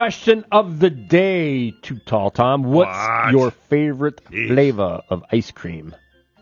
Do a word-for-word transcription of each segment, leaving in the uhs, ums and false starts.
Question of the day, Too Tall Tom. What's What? your favorite Jeez. flavor of ice cream?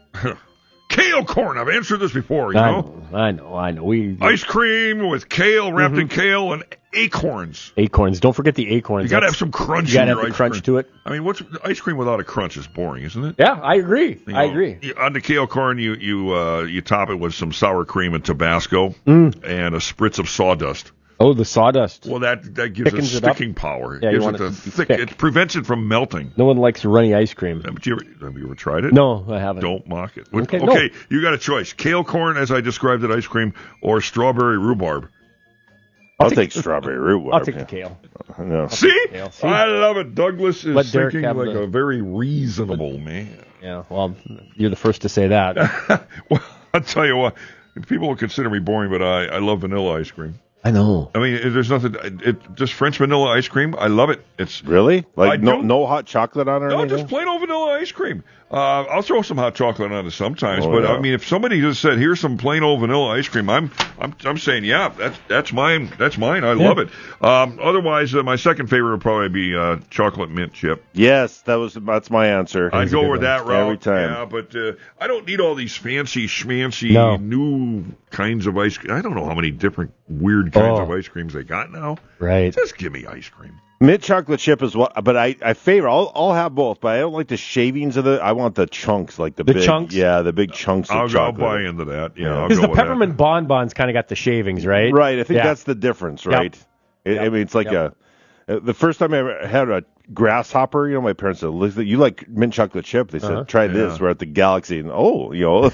Kale corn. I've answered this before, you I know. know, I know, I know. We Ice cream with kale, wrapped Mm-hmm. in kale, and acorns. acorns. Don't forget the acorns. You got to have That's- some crunch You got in to your have the ice crunch cream. to it. I mean, what's ice cream without a crunch is boring, isn't it? Yeah, I agree. You I know, agree. you- On the kale corn, you you uh, you top it with some sour cream and Tabasco Mm. and a spritz of sawdust. Oh, the sawdust. Well, that that gives it Thickens it up. sticking power. Yeah, It you gives want it it the to be thick. thick. It prevents it from melting. No one likes runny ice cream. Have you ever, have you ever tried it? No, I haven't. Don't mock it. What- Okay, Okay, no. you got a choice: kale corn, as I described it, ice cream, or strawberry rhubarb. I'll take strawberry rhubarb. I'll take yeah. the kale. No. See? kale. See? I love it. Douglas is Let Derek thinking have like the- a very reasonable man. Yeah, well, you're the first to say that. Well, I'll tell you what. People will consider me boring, but I, I love vanilla ice cream. I know. I mean, there's nothing. It just French vanilla ice cream. I love it. It's Really? I Like no don't- no hot chocolate on it or no, anything? just plain old vanilla ice cream. Uh, I'll throw some hot chocolate on it sometimes, Oh, but yeah. I mean, if somebody just said, "Here's some plain old vanilla ice cream," I'm I'm I'm saying, yeah, that's that's mine. That's mine. I love it. Um, otherwise, uh, my second favorite would probably be uh, chocolate mint chip. Yes, that was that's my answer. I'd go with that route every time. Yeah, but uh, I don't need all these fancy schmancy No. new kinds of ice cream. I don't know how many different weird kinds Oh. of ice creams they got now. Right. Just give me ice cream. Mint chocolate chip is what, but I, I favor. I'll, I'll have both, but I don't like the shavings of the. I want the chunks, like the, The big, chunks? yeah, the big chunks I'll, of go, I'll chocolate. buy into that. Yeah, Yeah. I'll Because go the with that. peppermint bonbons kind of got the shavings, right? Right, I think Yeah. that's the difference, right? It, I Yep. mean, it's like Yep. a. uh, The first time I ever had a grasshopper, you know, my parents said, "Listen, you like mint chocolate chip?" They said, Uh-huh. "Try this." Yeah. We're at the Galaxy, and oh, you know,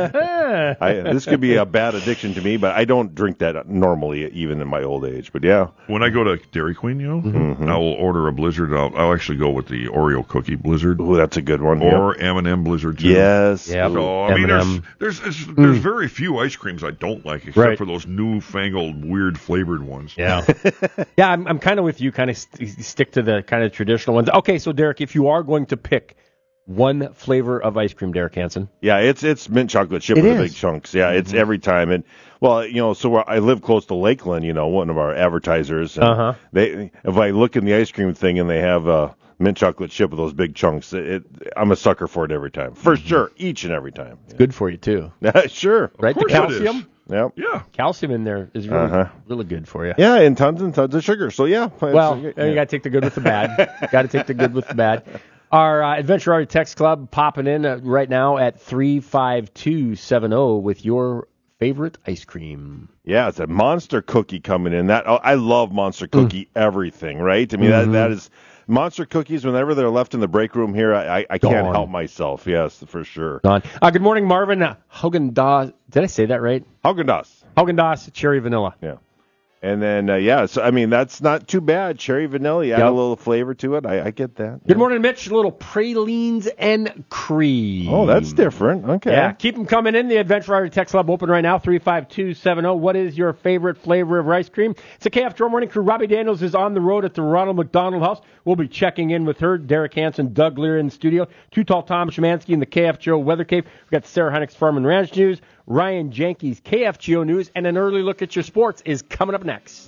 I, this could be a bad addiction to me, but I don't drink that normally, even in my old age. But yeah, When I go to Dairy Queen, you know, Mm-hmm. I will order a Blizzard. I'll, I'll actually go with the Oreo cookie Blizzard ooh, that's a good one. or M and M Blizzard too. yes, Yep. Ooh. So I mean, M and there's M. there's there's, there's very few ice creams I don't like, except Right. for those newfangled weird flavored ones. Yeah. yeah, I'm, I'm kind of with you, kind of st- stick to the kind of traditional ones. Okay, so Derek, if you are going to pick one flavor of ice cream, Derek Hansen. Yeah, it's it's mint chocolate chip It with the is. big chunks. Yeah, it's every time. And well, you know, so we're, I live close to Lakeland. You know, one of our advertisers. And Uh-huh. They, if I look in the ice cream thing and they have uh, mint chocolate chip with those big chunks, it, it I'm a sucker for it every time, for sure, each and every time. Good for you, too. Yeah. Sure. Right? The course it calcium? Yeah. Yeah. Calcium in there is really, Uh-huh. really good for you. Yeah, and tons and tons of sugar. So yeah. it's- Well, yeah. you got to take the good with the bad. got to take the good with the bad. Our uh, Adventure Audio Text Club popping in uh, right now at three five two seven zero with your favorite ice cream. Yeah, it's a Monster Cookie coming in. That oh, I love Monster Cookie everything, right? I mean, Mm-hmm. that that is Monster Cookies. Whenever they're left in the break room here, I I, I can't Gone. help myself. Yes, for sure. Don. Uh, good morning, Marvin. Uh, Haagen-Dazs. Did I say that right? Haagen-Dazs. Haagen-Dazs cherry vanilla. Yeah. And then, uh, yeah, so, I mean, that's not too bad. Cherry vanilla, you add Yep. a little flavor to it. I, I get that. Good morning, Mitch. A little pralines and cream. Oh, that's different. Okay. Yeah, keep them coming in. The Adventure Audio Text Club open right now, three five two seven zero. What is your favorite flavor of ice cream? It's a K F Joe Morning Crew. Robbie Daniels is on the road at the Ronald McDonald House. We'll be checking in with her. Derek Hansen, Doug Lear in the studio. Too Tall Tom Szymanski in the K F Joe Weather Cave. We've got Sarah Heineck's Farm and Ranch News, Ryan Jenke's K F G O News, and an early look at your sports is coming up next.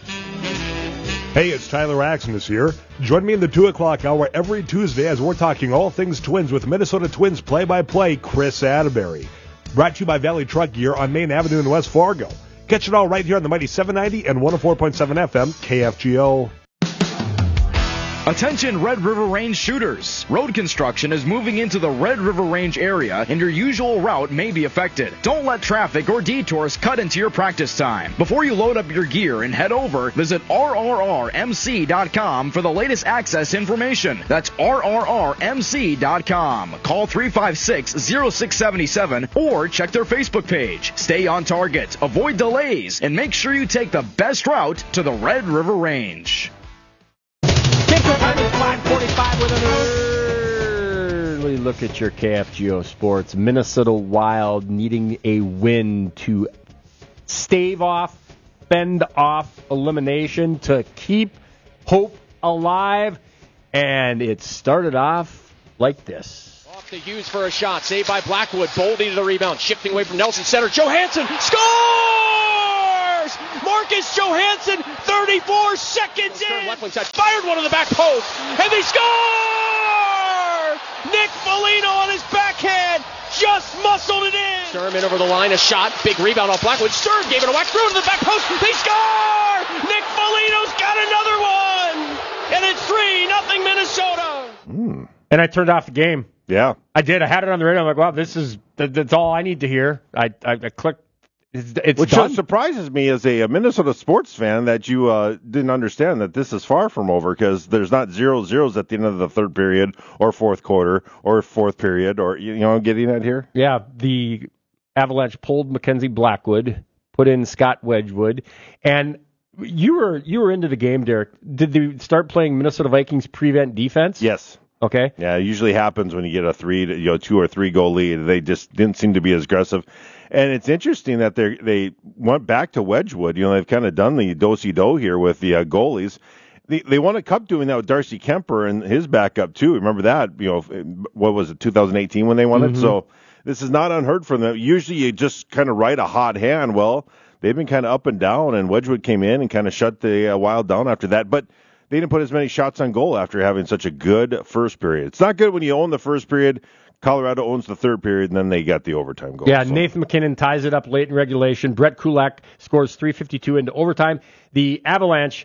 Hey, it's Tyler Axon here. Join me in the two o'clock hour every Tuesday as we're talking all things Twins with Minnesota Twins play-by-play Chris Atterbury. Brought to you by Valley Truck Gear on Main Avenue in West Fargo. Catch it all right here on the mighty seven ninety and one oh four point seven F M K F G O. Attention Red River Range shooters. Road construction is moving into the Red River Range area and your usual route may be affected. Don't let traffic or detours cut into your practice time. Before you load up your gear and head over, visit R R R M C dot com for the latest access information. That's R R R M C dot com. Call three five six, zero six seven seven or check their Facebook page. Stay on target, avoid delays, and make sure you take the best route to the Red River Range. Time is five forty-five with an early look at your K F G O Sports. Minnesota Wild needing a win to stave off, fend off elimination, to keep hope alive. And it started off like this. Off to Hughes for a shot. Saved by Blackwood. Boldy to the rebound. Shifting away from Nelson. Center. Johansson scores! Marcus Johansson, thirty-four seconds in. Left wing side, fired one on the back post, and they score! Nick Foligno on his backhand just muscled it in. Sturm in over the line, a shot, big rebound off Blackwood. Sturm gave it a whack through to the back post. They score! Nick Foligno's got another one, and it's three nothing Minnesota. Mm. And I turned off the game. Yeah, I did. I had it on the radio. I'm like, wow, this is that, that's all I need to hear. I I, I clicked. It's, it's Which done. surprises me as a, a Minnesota sports fan that you uh, didn't understand that this is far from over, because there's not zero zeros at the end of the third period or fourth quarter or fourth period, or you know, getting at here. Yeah, the Avalanche pulled Mackenzie Blackwood, put in Scott Wedgwood, and you were you were into the game, Derek. Did they start playing Minnesota Vikings prevent defense? Yes. Okay. Yeah, it usually happens when you get a three, you know, two or three goal lead. They just didn't seem to be as aggressive. And it's interesting that they they went back to Wedgwood. You know, they've kind of done the do-si-do here with the uh, goalies. They they won a cup doing that with Darcy Kemper and his backup too. Remember that? You know, what was it, two thousand eighteen when they won Mm-hmm. it? So this is not unheard from them. Usually you just kind of ride a hot hand. Well, they've been kind of up and down, and Wedgwood came in and kind of shut the uh, Wild down after that. But they didn't put as many shots on goal after having such a good first period. It's not good when you own the first period. Colorado owns the third period, and then they got the overtime goal. Yeah, so. Nathan McKinnon ties it up late in regulation. Brett Kulak scores three fifty-two into overtime. The Avalanche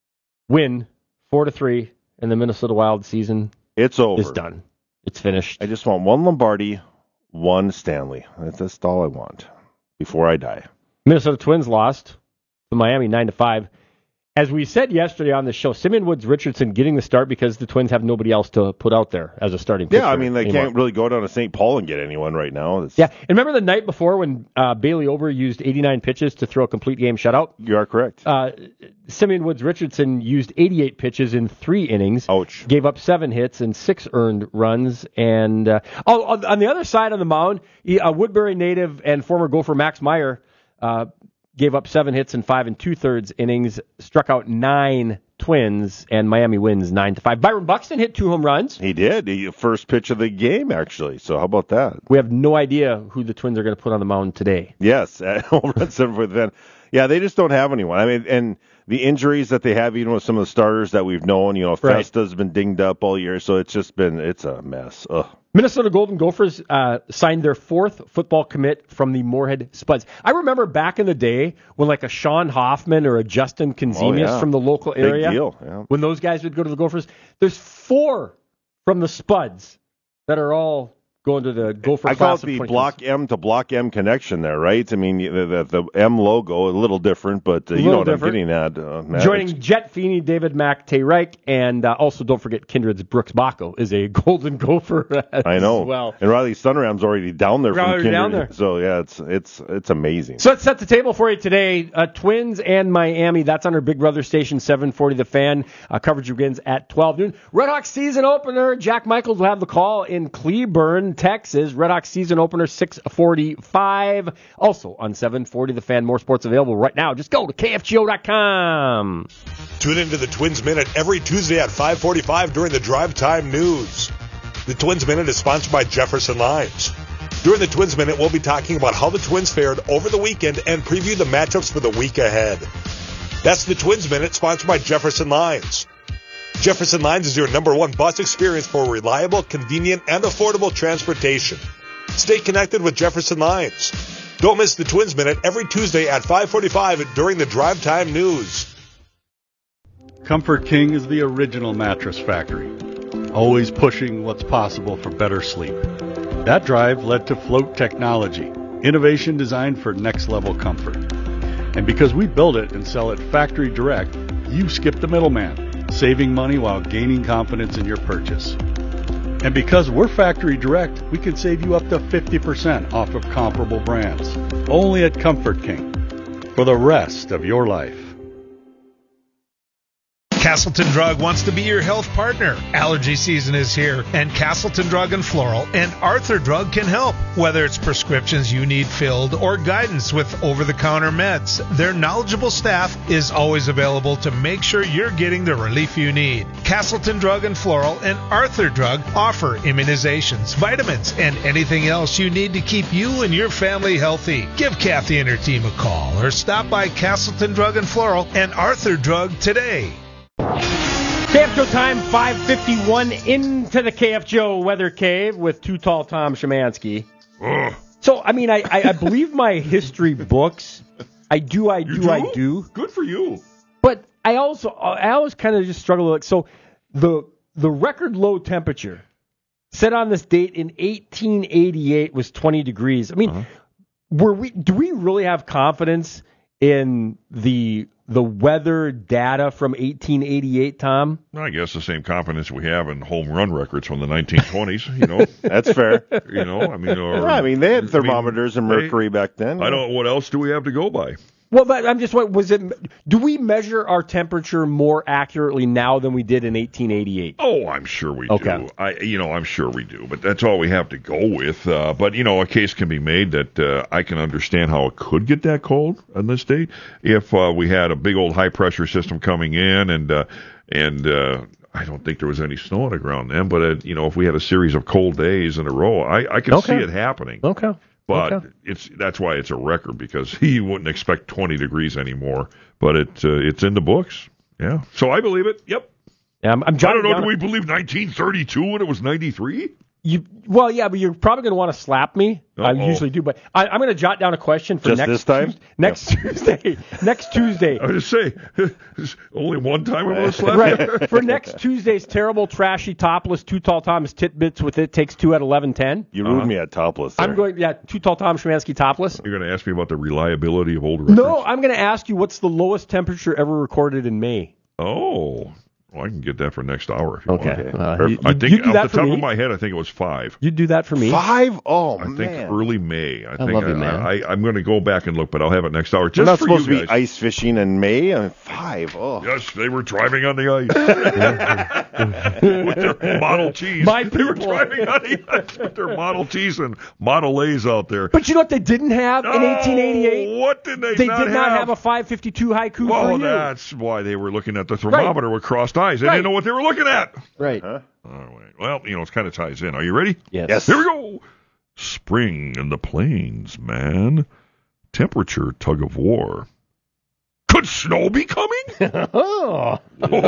win four to three, and the Minnesota Wild season It's over. is done. It's finished. I just want one Lombardi, one Stanley. That's, that's all I want before I die. Minnesota Twins lost to Miami nine to five. As we said yesterday on the show, Simeon Woods Richardson getting the start because the Twins have nobody else to put out there as a starting pitcher. Yeah, I mean, they anymore. can't really go down to Saint Paul and get anyone right now. It's, Yeah, and remember the night before when uh, Bailey Ober used eighty-nine pitches to throw a complete game shutout? You are correct. Uh, Simeon Woods Richardson used eighty-eight pitches in three innings. Ouch. Gave up seven hits and six earned runs. And uh, oh, on the other side of the mound, he, uh, Woodbury native and former Gopher Max Meyer uh, gave up seven hits in five and two-thirds innings, struck out nine Twins, and Miami wins nine to five. Byron Buxton hit two home runs. He did. He, first pitch of the game, actually. So how about that? We have no idea who the Twins are going to put on the mound today. Yes, over at seven for then. Yeah, they just don't have anyone. I mean, and the injuries that they have, even with some of the starters that we've known, you know, Right. Festa's been dinged up all year, so it's just been, it's a mess. Ugh. Minnesota Golden Gophers uh, signed their fourth football commit from the Moorhead Spuds. I remember back in the day when like a Sean Hoffman or a Justin Konzemius Oh, yeah. from the local Big area, deal, yeah. when those guys would go to the Gophers, there's four from the Spuds that are all going to the Gopher I class call it of the twenty block M to block M connection there, right? I mean, the, the, the M logo, a little different, but uh, you little know what different. I'm getting at. Uh, Matt. Joining Jet Feeney, David Mack, Tay Reich, and uh, also don't forget Kindred's Brooks Bacco is a Golden Gopher as I know. well. And Riley Sunram's already down there from Already Kindred. down there. So, yeah, it's it's it's amazing. So let's set the table for you today. Uh, Twins and Miami. That's on our Big Brother station, seven forty The Fan. Uh, coverage begins at twelve noon. Red Hawks season opener. Jack Michaels will have the call in Cleburne, Texas. Red Hawks season opener, six forty-five. Also on seven forty The Fan. More sports available right now. Just go to K F G O dot com. Tune into the Twins Minute every Tuesday at five forty-five during the Drive Time News. The Twins Minute is sponsored by Jefferson Limes. During the Twins Minute, we'll be talking about how the Twins fared over the weekend and preview the matchups for the week ahead. That's the Twins Minute, sponsored by Jefferson Limes. Jefferson Limes is your number one bus experience for reliable, convenient, and affordable transportation. Stay connected with Jefferson Limes. Don't miss the Twins Minute every Tuesday at five forty-five during the Drive Time News. Comfort King is the original mattress factory, always pushing what's possible for better sleep. That drive led to Float Technology, innovation designed for next-level comfort. And because we build it and sell it factory direct, you skip the middleman, saving money while gaining confidence in your purchase. And because we're factory direct, we can save you up to fifty percent off of comparable brands. Only at Comfort King. For the rest of your life. Castleton Drug wants to be your health partner. Allergy season is here, and Castleton Drug and Floral and Arthur Drug can help. Whether it's prescriptions you need filled or guidance with over-the-counter meds, their knowledgeable staff is always available to make sure you're getting the relief you need. Castleton Drug and Floral and Arthur Drug offer immunizations, vitamins, and anything else you need to keep you and your family healthy. Give Kathy and her team a call or stop by Castleton Drug and Floral and Arthur Drug today. K F Joe time, five fifty-one into the K F Joe Weather Cave with Too Tall Tom Szymanski. Ugh. So, I mean, I, I, I believe my history books. I do, I do, do, I do. Good for you. But I also, I always kind of just struggle with it. So, the the record low temperature set on this date in eighteen eighty-eight was twenty degrees. I mean, uh-huh. were we? Do we really have confidence in the the weather data from eighteen eighty-eight, Tom? I guess the same confidence we have in home run records from the nineteen twenties. You know, that's fair. You know, I mean, or, well, I mean, they had thermometers I mean, and mercury they, back then. I don't know what else do we have to go by. Well, but I'm just what was it? Do we measure our temperature more accurately now than we did in eighteen eighty-eight? Oh, I'm sure we okay. do. I, you know, I'm sure we do. But that's all we have to go with. Uh, but you know, a case can be made that uh, I can understand how it could get that cold on this date if uh, we had a big old high pressure system coming in, and uh, and uh, I don't think there was any snow on the ground then. But uh, you know, if we had a series of cold days in a row, I, I can okay. see it happening. Okay. But okay. it's that's why it's a record, because he wouldn't expect twenty degrees anymore. But it uh, it's in the books. Yeah. So I believe it. Yep. Yeah, I'm, I'm I don't know. down. Do we believe nineteen thirty-two when it was ninety-three? You well, yeah, but you're probably going to want to slap me. Uh-oh. I usually do, but I, I'm going to jot down a question for Just next this time? Tuesday, next yeah. Tuesday. Next Tuesday. I was just say, only one time I'm going to slap right for next Tuesday's terrible, trashy, topless, Too Tall Tom's tidbits with it takes two at eleven ten. You ruined uh-huh. me at topless. There. I'm going, yeah, Too Tall Tom Szymanski topless. You're going to ask me about the reliability of old records? No, I'm going to ask you what's the lowest temperature ever recorded in May. Oh. Well, I can get that for next hour if you okay. want. Uh, you, I think you do off that the for top me? of my head, I think it was five. You do that for me? Five? Oh, I man. think early May. I, I think love I, you, man. I, I, I'm going to go back and look, but I'll have it next hour. Just We're not for supposed you to guys. be ice fishing in May. I mean, five. Oh. Yes, they were driving on the ice with their Model Ts. My they were people. driving on the ice with their Model Ts and Model A's out there. But you know what they didn't have in oh, eighteen eighty-eight? What did they, they not did have? not have a five fifty-two haiku well, for you. that's why they were looking at the thermometer right. with crossed eyes. They right. didn't know what they were looking at. Right. Huh? All right. Well, you know, it kind of ties in. Are you ready? Yes. yes. Here we go. Spring in the plains, man. Temperature tug of war. Could snow be coming? oh.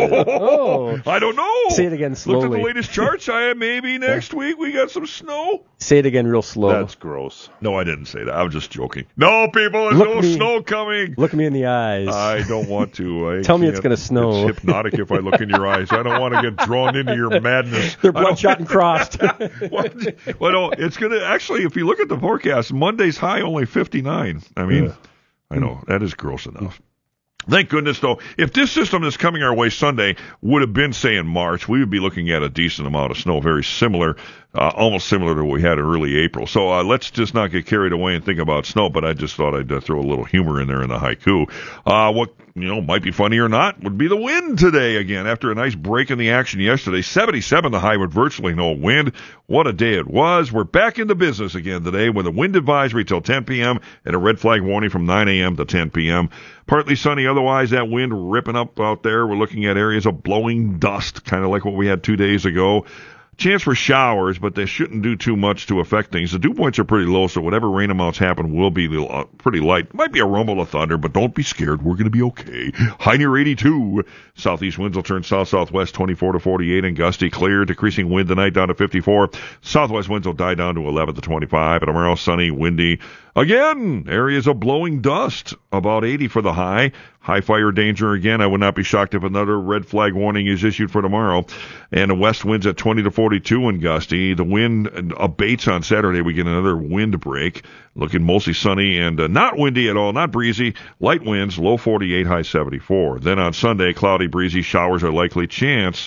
oh. I don't know. Say it again slowly. Look at the latest charts. I maybe next week we got some snow. Say it again real slow. That's gross. No, I didn't say that. I was just joking. No, people, there's look no me, snow coming. Look me in the eyes. I don't want to. I Tell me can't. it's going to snow. It's hypnotic if I look in your eyes. I don't want to get drawn into your madness. They're bloodshot and crossed. well, well, no, it's going to actually, if you look at the forecast, Monday's high only fifty-nine. I mean, yeah. I know, that is gross enough. Thank goodness, though, if this system that's coming our way Sunday would have been, say, in March, we would be looking at a decent amount of snow, very similar, uh, almost similar to what we had in early April. So uh, let's just not get carried away and think about snow, but I just thought I'd uh, throw a little humor in there in the haiku. Uh, what, you know, might be funny or not would be the wind today again. After a nice break in the action yesterday, seventy-seven the high with virtually no wind. What a day it was. We're back into business again today with a wind advisory till ten p.m. and a red flag warning from nine a.m. to ten p.m. Partly sunny otherwise, that wind ripping up out there. We're looking at areas of blowing dust, kind of like what we had two days ago. Chance for showers, but they shouldn't do too much to affect things. The dew points are pretty low, so whatever rain amounts happen will be uh, pretty light. Might be a rumble of thunder, but don't be scared. We're going to be okay. High near eighty-two. Southeast winds will turn south-southwest twenty-four to forty-eight and gusty. Clear, decreasing wind tonight down to fifty-four. Southwest winds will die down to eleven to twenty-five. And tomorrow, sunny, windy. Again, areas of blowing dust. About eighty for the high. High fire danger again. I would not be shocked if another red flag warning is issued for tomorrow. And the west winds at twenty to forty-two and gusty. The wind abates on Saturday. We get another wind break. Looking mostly sunny and uh, not windy at all, not breezy. Light winds, low forty-eight, high seventy-four. Then on Sunday, cloudy, breezy, showers are likely. Chance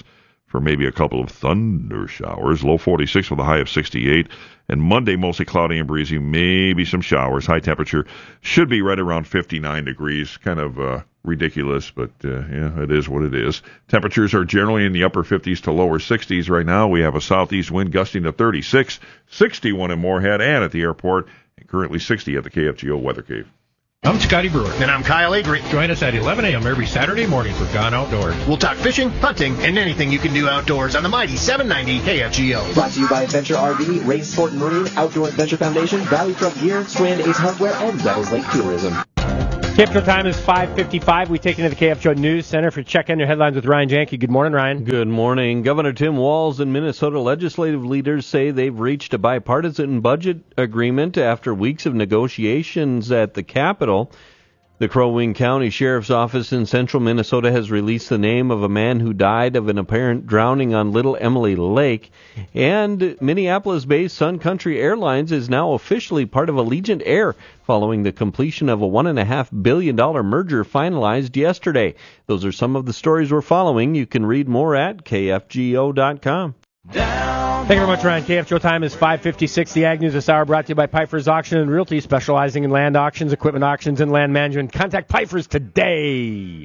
for maybe a couple of thunder showers. Low forty-six with a high of sixty-eight. And Monday, mostly cloudy and breezy, maybe some showers. High temperature should be right around fifty-nine degrees. Kind of uh, ridiculous, but uh, yeah, it is what it is. Temperatures are generally in the upper fifties to lower sixties right now. We have a southeast wind gusting to thirty-six, sixty-one in Moorhead and at the airport, and currently sixty at the K F G O Weather Cave. I'm Scotty Brewer. And I'm Kyle Avery. Join us at eleven a.m. every Saturday morning for Gone Outdoors. We'll talk fishing, hunting, and anything you can do outdoors on the mighty seven ninety K F G O. Brought to you by Adventure R V, Ray Sport and Marine, Outdoor Adventure Foundation, Valley Truck Gear, Strand Ace Hardware, and Devils Lake Tourism. K F G O time is five fifty-five. We take into the K F G O News Center for check-in your headlines with Ryan Janke. Good morning, Ryan. Good morning. Governor Tim Walz and Minnesota legislative leaders say they've reached a bipartisan budget agreement after weeks of negotiations at the Capitol. The Crow Wing County Sheriff's Office in central Minnesota has released the name of a man who died of an apparent drowning on Little Emily Lake. And Minneapolis-based Sun Country Airlines is now officially part of Allegiant Air following the completion of a one point five billion dollars merger finalized yesterday. Those are some of the stories we're following. You can read more at K F G O dot com. Thank you very much, Ryan. K F G O time is five fifty-six. The Ag News this hour brought to you by Pfeiffer's Auction and Realty, specializing in land auctions, equipment auctions, and land management. Contact Pfeiffer's today.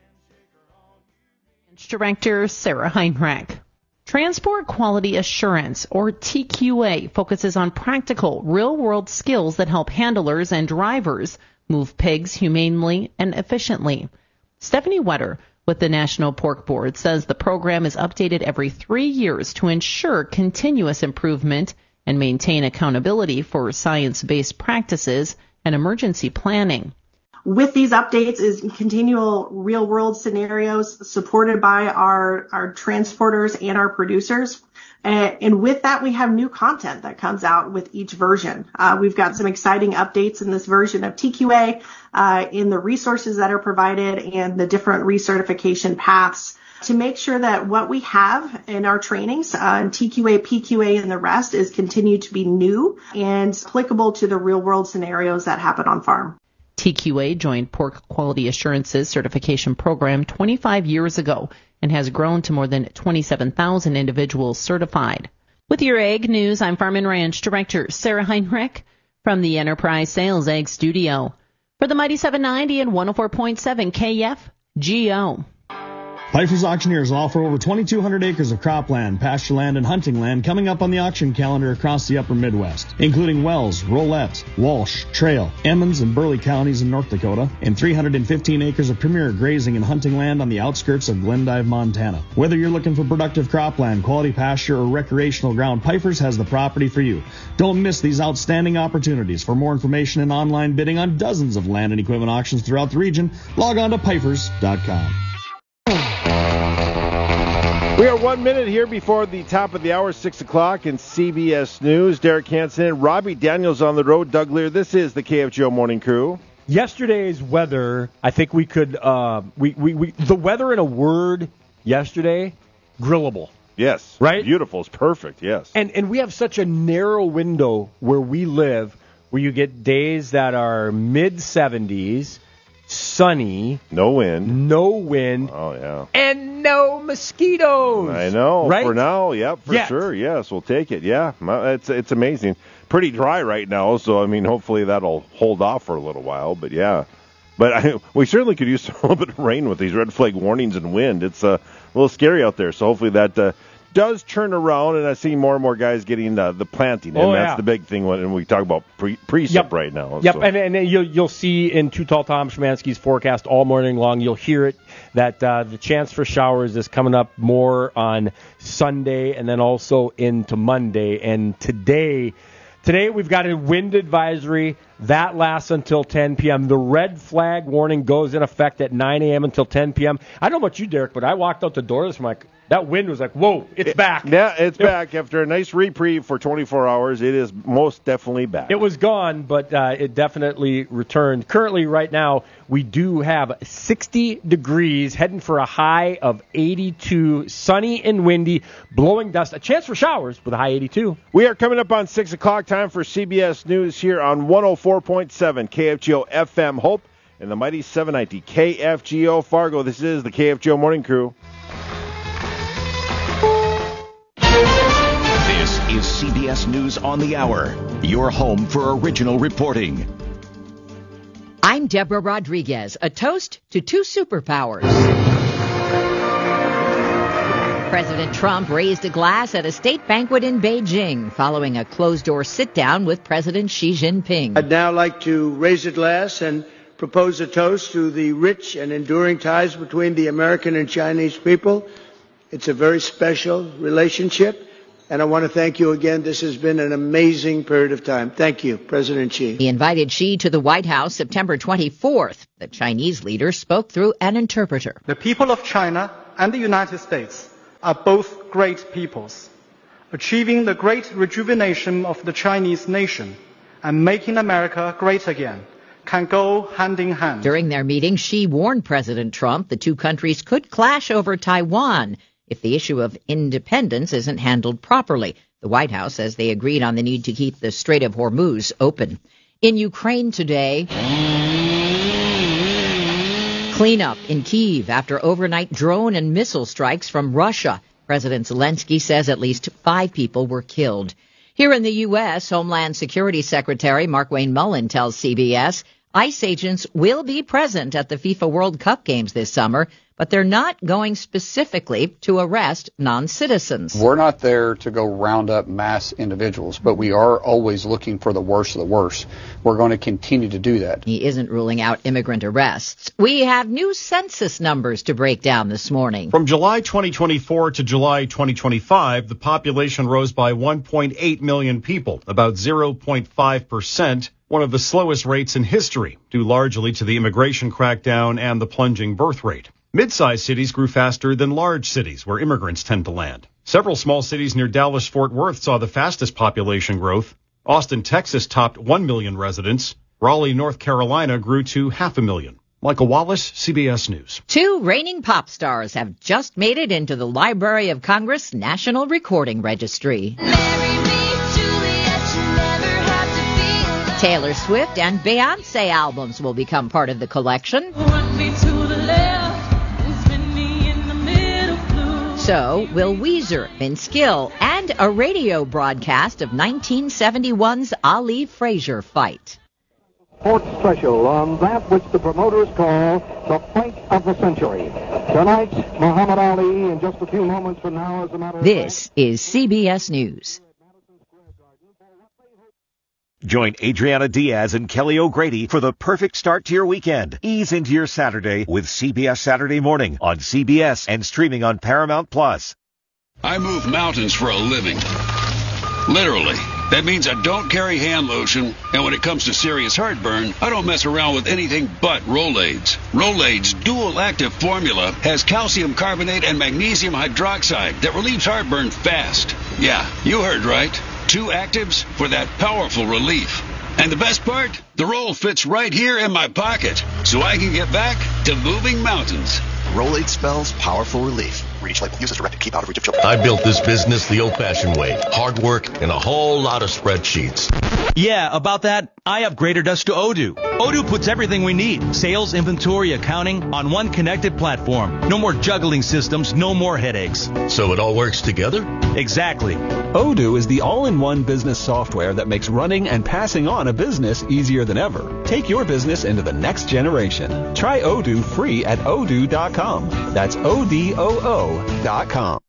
Director Sarah Heinrich. Transport Quality Assurance, or T Q A, focuses on practical, real-world skills that help handlers and drivers move pigs humanely and efficiently. Stephanie Wetter with the National Pork Board says the program is updated every three years to ensure continuous improvement and maintain accountability for science-based practices and emergency planning. With these updates is continual real-world scenarios supported by our, our transporters and our producers. Uh, and with that, we have new content that comes out with each version. Uh, we've got some exciting updates in this version of T Q A, uh, in the resources that are provided and the different recertification paths to make sure that what we have in our trainings, uh, in T Q A, P Q A, and the rest is continued to be new and applicable to the real-world scenarios that happen on farm. T Q A joined Pork Quality Assurance's certification program twenty-five years ago and has grown to more than twenty-seven thousand individuals certified. With your Ag News, I'm Farm and Ranch Director Sarah Heinrich from the Enterprise Sales Ag Studio. For the Mighty seven ninety and one oh four point seven K F G O. Pfeiffer's Auctioneers will offer over twenty-two hundred acres of cropland, pasture land, and hunting land coming up on the auction calendar across the upper Midwest, including Wells, Rolette, Walsh, Trail, Emmons, and Burley counties in North Dakota, and three hundred fifteen acres of premier grazing and hunting land on the outskirts of Glendive, Montana. Whether you're looking for productive cropland, quality pasture, or recreational ground, Pfeiffer's has the property for you. Don't miss these outstanding opportunities. For more information and online bidding on dozens of land and equipment auctions throughout the region, log on to Pfeiffer's dot com. We are one minute here before the top of the hour, six o'clock in C B S News. Derek Hansen, Robbie Daniels on the road. Doug Lear, this is the K F G O Morning Crew. Yesterday's weather, I think we could, uh, we, we, we, the weather in a word yesterday, grillable. Yes. Right? Beautiful. It's perfect, yes. And and we have such a narrow window where we live where you get days that are mid seventies, sunny. No wind. No wind. Oh, yeah. And no mosquitoes. I know. Right? For now, yep, for yes. sure. Yes, we'll take it. Yeah, it's it's amazing. Pretty dry right now, so, I mean, hopefully that'll hold off for a little while. But, yeah. But I, we certainly could use a little bit of rain with these red flag warnings and wind. It's uh, a little scary out there, so hopefully that uh, does turn around, and I see more and more guys getting uh, the planting, and oh, that's yeah. the big thing when we talk about pre- precip yep. right now. Yep, so. and, and you'll, you'll see in Too Tall Tom Szymanski's forecast all morning long, you'll hear it, that uh, the chance for showers is coming up more on Sunday and then also into Monday. And today, today we've got a wind advisory. That lasts until ten p.m. The red flag warning goes in effect at nine a.m. until ten p.m. I don't know about you, Derek, but I walked out the door this morning. That wind was like, whoa, it's it, back. Yeah, it's it, back. After a nice reprieve for twenty-four hours, it is most definitely back. It was gone, but uh, it definitely returned. Currently, right now, we do have sixty degrees, heading for a high of eighty-two, sunny and windy, blowing dust. A chance for showers with a high eighty-two. We are coming up on six o'clock, time for C B S News here on one oh four point seven K F G O F M Hope and the mighty seven ninety K F G O Fargo. This is the K F G O Morning Crew. C B S News on the Hour, your home for original reporting. I'm Deborah Rodriguez. A toast to two superpowers. President Trump raised a glass at a state banquet in Beijing following a closed-door sit-down with President Xi Jinping. I'd now like to raise a glass and propose a toast to the rich and enduring ties between the American and Chinese people. It's a very special relationship. And I want to thank you again. This has been an amazing period of time. Thank you, President Xi. He invited Xi to the White House September twenty-fourth. The Chinese leader spoke through an interpreter. The people of China and the United States are both great peoples. Achieving the great rejuvenation of the Chinese nation and making America great again can go hand in hand. During their meeting, Xi warned President Trump the two countries could clash over Taiwan if the issue of independence isn't handled properly. The White House says they agreed on the need to keep the Strait of Hormuz open. In Ukraine today, cleanup in Kyiv after overnight drone and missile strikes from Russia. President Zelensky says at least five people were killed. Here in the U S, Homeland Security Secretary Markwayne Mullin tells C B S ICE agents will be present at the FIFA World Cup games this summer, but they're not going specifically to arrest non-citizens. We're not there to go round up mass individuals, but we are always looking for the worst of the worst. We're going to continue to do that. He isn't ruling out immigrant arrests. We have new census numbers to break down this morning. From July twenty twenty-four to July twenty twenty-five, the population rose by one point eight million people, about zero point five percent. One of the slowest rates in history, due largely to the immigration crackdown and the plunging birth rate. Mid-sized cities grew faster than large cities, where immigrants tend to land. Several small cities near Dallas-Fort Worth saw the fastest population growth. Austin, Texas topped one million residents. Raleigh, North Carolina grew to half a million. Michael Wallace, C B S News. Two reigning pop stars have just made it into the Library of Congress National Recording Registry. Taylor Swift and Beyoncé albums will become part of the collection. So will Weezer, Vince Gill, and a radio broadcast of nineteen seventy-one's Ali Frazier fight. Sports special on that which the promoters call the fight of the century. Tonight, Muhammad Ali in just a few moments from now, as a matter of This is C B S News. Join Adriana Diaz and Kelly O'Grady for the perfect start to your weekend. Ease into your Saturday with C B S Saturday Morning on C B S and streaming on Paramount Plus. I move mountains for a living. Literally. That means I don't carry hand lotion, and when it comes to serious heartburn, I don't mess around with anything but Rolaids. Rolaids' dual-active formula has calcium carbonate and magnesium hydroxide that relieves heartburn fast. Yeah, you heard right. Two actives for that powerful relief. And the best part? The roll fits right here in my pocket, so I can get back to moving mountains. Rolaids spells powerful relief. Reach label. Use as directed. Keep out of reach of children. I built this business the old-fashioned way. Hard work and a whole lot of spreadsheets. Yeah, about that, I upgraded us to Odoo. Odoo puts everything we need, sales, inventory, accounting, on one connected platform. No more juggling systems, no more headaches. So it all works together? Exactly. Odoo is the all-in-one business software that makes running and passing on a business easier than ever. Take your business into the next generation. Try Odoo free at odoo dot com. That's O D O O dot com.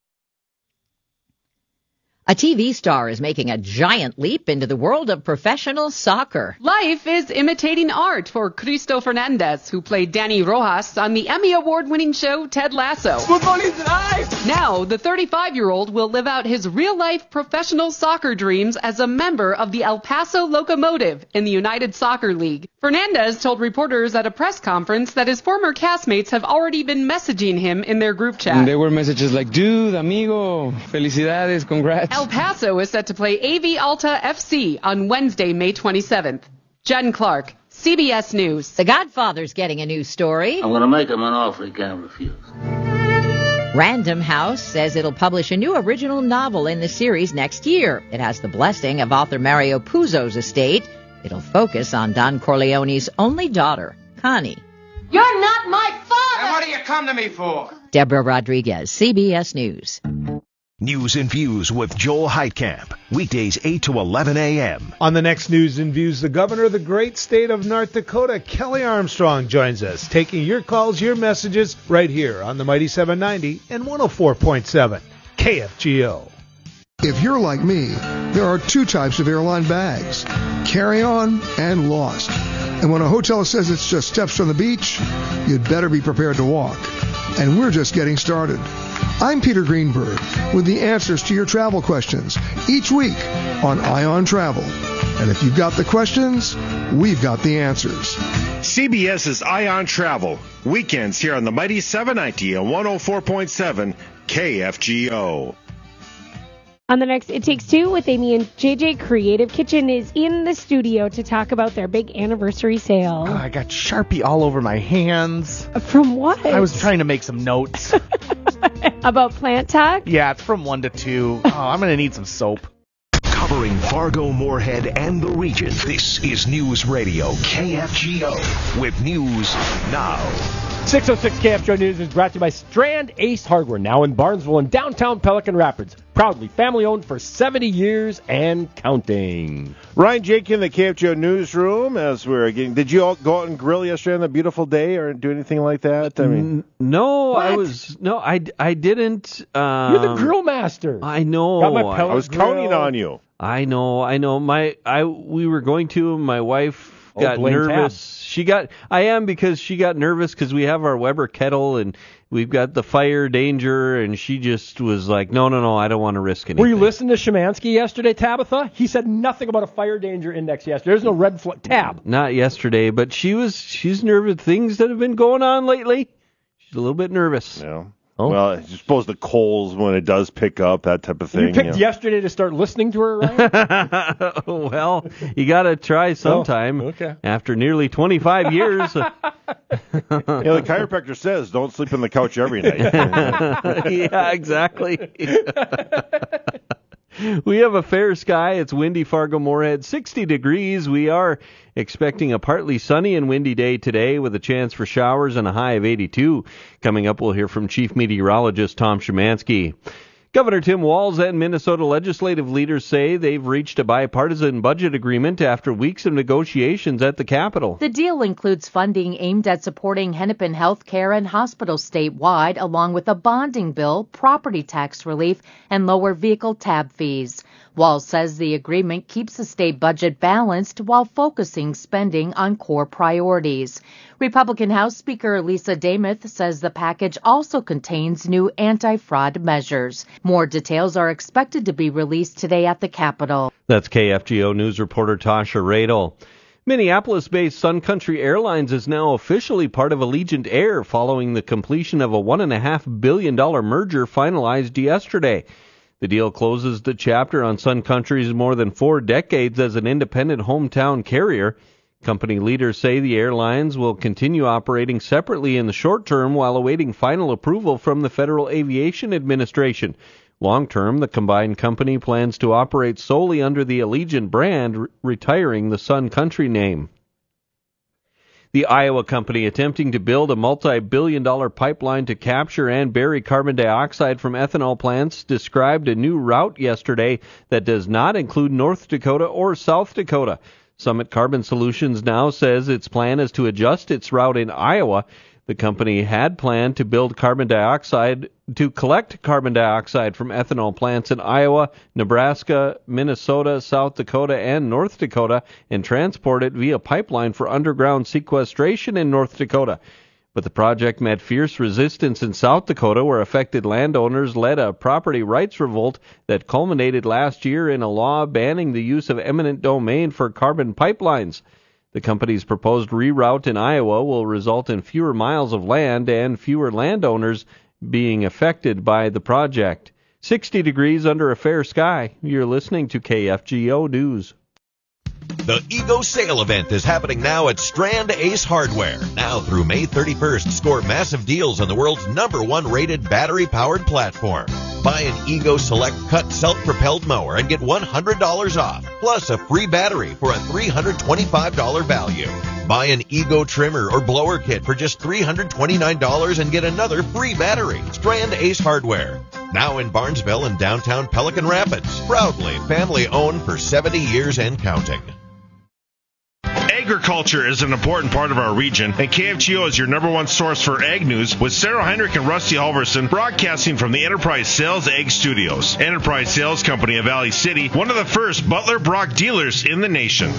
A T V star is making a giant leap into the world of professional soccer. Life is imitating art for Cristo Fernandez, who played Danny Rojas on the Emmy Award-winning show Ted Lasso. Football is life! Now, the thirty-five-year-old will live out his real-life professional soccer dreams as a member of the El Paso Locomotive in the United Soccer League. Fernandez told reporters at a press conference that his former castmates have already been messaging him in their group chat. There were messages like, dude, amigo, felicidades, congrats. El Paso is set to play A V Alta F C on Wednesday, May twenty-seventh. Jen Clark, C B S News. The Godfather's getting a new story. I'm going to make him an offer he can't refuse. Random House says it'll publish a new original novel in the series next year. It has the blessing of author Mario Puzo's estate. It'll focus on Don Corleone's only daughter, Connie. You're not my father! And what do you come to me for? Deborah Rodriguez, C B S News. News and Views with Joel Heitkamp. Weekdays eight to eleven a.m. On the next News and Views, the governor of the great state of North Dakota, Kelly Armstrong, joins us, taking your calls, your messages, right here on the Mighty seven ninety and one oh four point seven K F G O. If you're like me, there are two types of airline bags, carry-on and lost. And when a hotel says it's just steps from the beach, you'd better be prepared to walk. And we're just getting started. I'm Peter Greenberg with the answers to your travel questions each week on Ion Travel. And if you've got the questions, we've got the answers. CBS's Ion Travel, weekends here on the Mighty seven ninety and one oh four point seven K F G O. On the next It Takes Two with Amy and J J, Creative Kitchen is in the studio to talk about their big anniversary sale. Oh, I got Sharpie all over my hands. From what? I was trying to make some notes. About plant talk? Yeah, it's from one to two. Oh, I'm going to need some soap. Covering Fargo, Moorhead, and the region, this is News Radio K F G O with news now. six oh six K F G O News is brought to you by Strand Ace Hardware, now in Barnesville and downtown Pelican Rapids. Proudly family-owned for seventy years and counting. Ryan Jake in the K F G O newsroom as we're getting. Did you all go out and grill yesterday on a beautiful day or do anything like that? I mean, no, what? I was no, I, I didn't. Um, You're the grill master. I know. Got my I, pellet I was grill. counting on you. I know, I know. My, I, we were going to. My wife Oh, got blame nervous. Tab. She got. I am because she got nervous because we have our Weber kettle and we've got the fire danger, and she just was like, no, no, no, I don't want to risk anything. Were you listening to Szymanski yesterday, Tabitha? He said nothing about a fire danger index yesterday. There's no red flag. Tab. Not yesterday, but she was. She's nervous. Things that have been going on lately. She's a little bit nervous. Yeah. Oh. Well, I suppose the coals when it does pick up, that type of thing. You picked you know. yesterday to start listening to her, Ryan? Well, you got to try sometime. Oh, okay. After nearly twenty-five years. You know, the chiropractor says don't sleep on the couch every night. Yeah, exactly. We have a fair sky. It's windy, Fargo Moorhead, sixty degrees. We are expecting a partly sunny and windy day today with a chance for showers and a high of eighty-two. Coming up, we'll hear from Chief Meteorologist Tom Szymanski. Governor Tim Walz and Minnesota legislative leaders say they've reached a bipartisan budget agreement after weeks of negotiations at the Capitol. The deal includes funding aimed at supporting Hennepin health care and hospitals statewide, along with a bonding bill, property tax relief, and lower vehicle tab fees. Walz says the agreement keeps the state budget balanced while focusing spending on core priorities. Republican House Speaker Lisa Damuth says the package also contains new anti-fraud measures. More details are expected to be released today at the Capitol. That's K F G O News reporter Tasha Radel. Minneapolis-based Sun Country Airlines is now officially part of Allegiant Air following the completion of a one point five billion dollars merger finalized yesterday. The deal closes the chapter on Sun Country's more than four decades as an independent hometown carrier. Company leaders say the airlines will continue operating separately in the short term while awaiting final approval from the Federal Aviation Administration. Long term, the combined company plans to operate solely under the Allegiant brand, re- retiring the Sun Country name. The Iowa company attempting to build a multi-billion dollar pipeline to capture and bury carbon dioxide from ethanol plants described a new route yesterday that does not include North Dakota or South Dakota. Summit Carbon Solutions now says its plan is to adjust its route in Iowa. The company had planned to build carbon dioxide, to collect carbon dioxide from ethanol plants in Iowa, Nebraska, Minnesota, South Dakota, and North Dakota and transport it via pipeline for underground sequestration in North Dakota. But the project met fierce resistance in South Dakota, where affected landowners led a property rights revolt that culminated last year in a law banning the use of eminent domain for carbon pipelines. The company's proposed reroute in Iowa will result in fewer miles of land and fewer landowners being affected by the project. sixty degrees under a fair sky. You're listening to K F G O News. The Ego Sale event is happening now at Strand Ace Hardware. Now through May thirty-first, score massive deals on the world's number one rated battery-powered platform. Buy an Ego Select Cut self-propelled mower and get one hundred dollars off, plus a free battery for a three hundred twenty-five dollars value. Buy an Ego trimmer or blower kit for just three hundred twenty-nine dollars and get another free battery. Strand Ace Hardware. Now in Barnesville and downtown Pelican Rapids. Proudly family-owned for seventy years and counting. Agriculture is an important part of our region, and K F G O is your number one source for ag news, with Sarah Heinrich and Rusty Halverson broadcasting from the Enterprise Sales Ag Studios. Enterprise Sales Company of Valley City, one of the first Butler Brock dealers in the nation.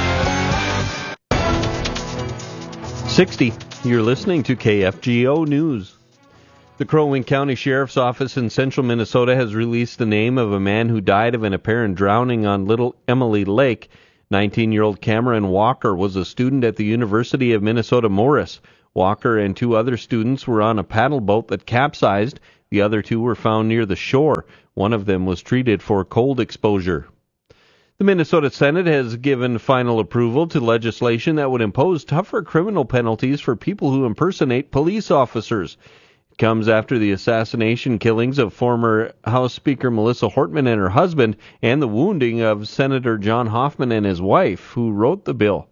sixty. You're listening to K F G O News. The Crow Wing County Sheriff's Office in central Minnesota has released the name of a man who died of an apparent drowning on Little Emily Lake. nineteen-year-old Cameron Walker was a student at the University of Minnesota Morris. Walker and two other students were on a paddle boat that capsized. The other two were found near the shore. One of them was treated for cold exposure. The Minnesota Senate has given final approval to legislation that would impose tougher criminal penalties for people who impersonate police officers. It comes after the assassination killings of former House Speaker Melissa Hortman and her husband, and the wounding of Senator John Hoffman and his wife, who wrote the bill.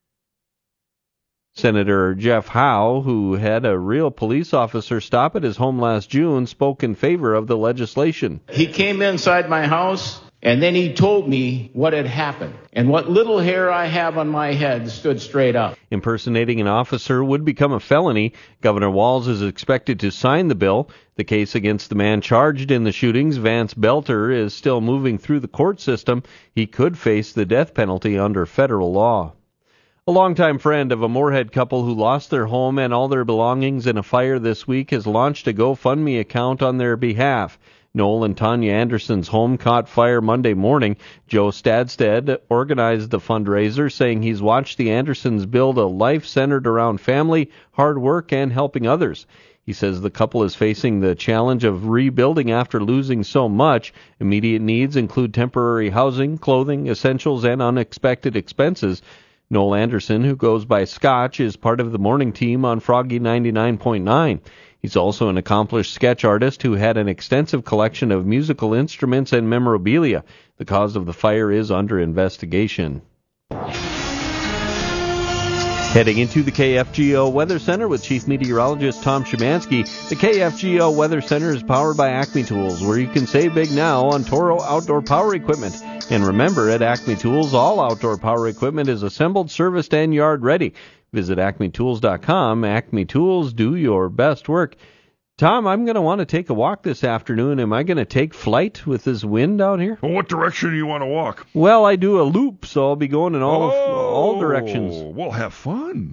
Senator Jeff Howe, who had a real police officer stop at his home last June, spoke in favor of the legislation. He came inside my house, and then he told me what had happened, and what little hair I have on my head stood straight up. Impersonating an officer would become a felony. Governor Walz is expected to sign the bill. The case against the man charged in the shootings, Vance Belter, is still moving through the court system. He could face the death penalty under federal law. A longtime friend of a Moorhead couple who lost their home and all their belongings in a fire this week has launched a GoFundMe account on their behalf. Noel and Tanya Anderson's home caught fire Monday morning. Joe Stadstead organized the fundraiser, saying he's watched the Andersons build a life centered around family, hard work, and helping others. He says the couple is facing the challenge of rebuilding after losing so much. Immediate needs include temporary housing, clothing, essentials, and unexpected expenses. Noel Anderson, who goes by Scotch, is part of the morning team on Froggy ninety-nine point nine. He's also an accomplished sketch artist who had an extensive collection of musical instruments and memorabilia. The cause of the fire is under investigation. Heading into the K F G O Weather Center with Chief Meteorologist Tom Szymanski. The K F G O Weather Center is powered by Acme Tools, where you can save big now on Toro outdoor power equipment. And remember, at Acme Tools, all outdoor power equipment is assembled, serviced, and yard ready. Visit acme tools dot com. Acme Tools, do your best work. Tom, I'm going to want to take a walk this afternoon. Am I going to take flight with this wind out here? Well, what direction do you want to walk? Well, I do a loop, so I'll be going in all oh, all directions. Well, have fun.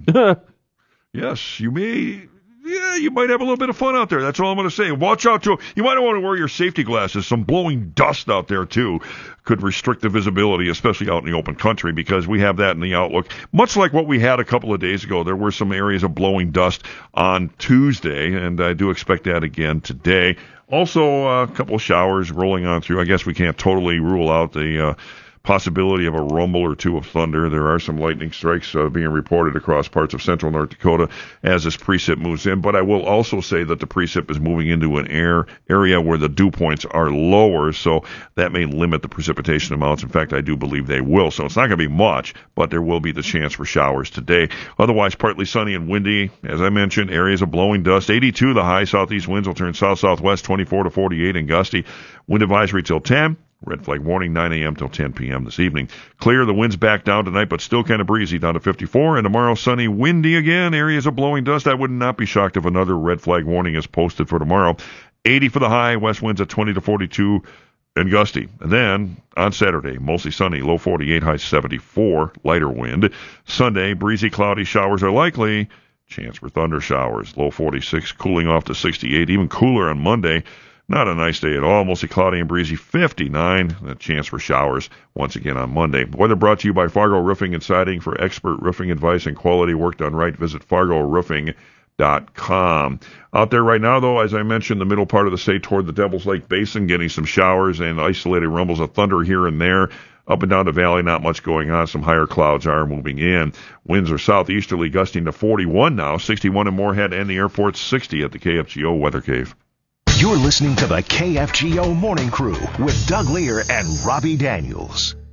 Yes, you may... Yeah, you might have a little bit of fun out there. That's all I'm going to say. Watch out, too. You might want to wear your safety glasses. Some blowing dust out there, too, could restrict the visibility, especially out in the open country, because we have that in the outlook. Much like what we had a couple of days ago, there were some areas of blowing dust on Tuesday, and I do expect that again today. Also, uh, a couple of showers rolling on through. I guess we can't totally rule out the... Uh, possibility of a rumble or two of thunder. There are some lightning strikes uh, being reported across parts of central North Dakota as this precip moves in. But I will also say that the precip is moving into an air area where the dew points are lower, so that may limit the precipitation amounts. In fact, I do believe they will. So it's not going to be much, but there will be the chance for showers today. Otherwise, partly sunny and windy. As I mentioned, areas of blowing dust. eighty-two the high. Southeast winds will turn south-southwest, twenty-four to forty-eight, and gusty. Wind advisory till ten. Red flag warning, nine a.m. till ten p.m. this evening. Clear, the winds back down tonight, but still kind of breezy, down to fifty-four. And tomorrow, sunny, windy again, areas of blowing dust. I would not be shocked if another red flag warning is posted for tomorrow. eighty for the high, west winds at twenty to forty-two, and gusty. And then, on Saturday, mostly sunny, low forty-eight, high seventy-four, lighter wind. Sunday, breezy, cloudy, showers are likely. Chance for thunder showers, low forty-six, cooling off to sixty-eight, even cooler on Monday. Not a nice day at all. Mostly cloudy and breezy, fifty-nine. A chance for showers once again on Monday. Weather brought to you by Fargo Roofing and Siding. For expert roofing advice and quality work done right, visit fargo roofing dot com. Out there right now, though, as I mentioned, the middle part of the state toward the Devil's Lake Basin, getting some showers and isolated rumbles of thunder here and there. Up and down the valley, not much going on. Some higher clouds are moving in. Winds are southeasterly, gusting to forty-one now. sixty-one in Moorhead and the airport, sixty at the K F G O Weather Cave. You're listening to the K F G O Morning Crew with Doug Lear and Robbie Daniels.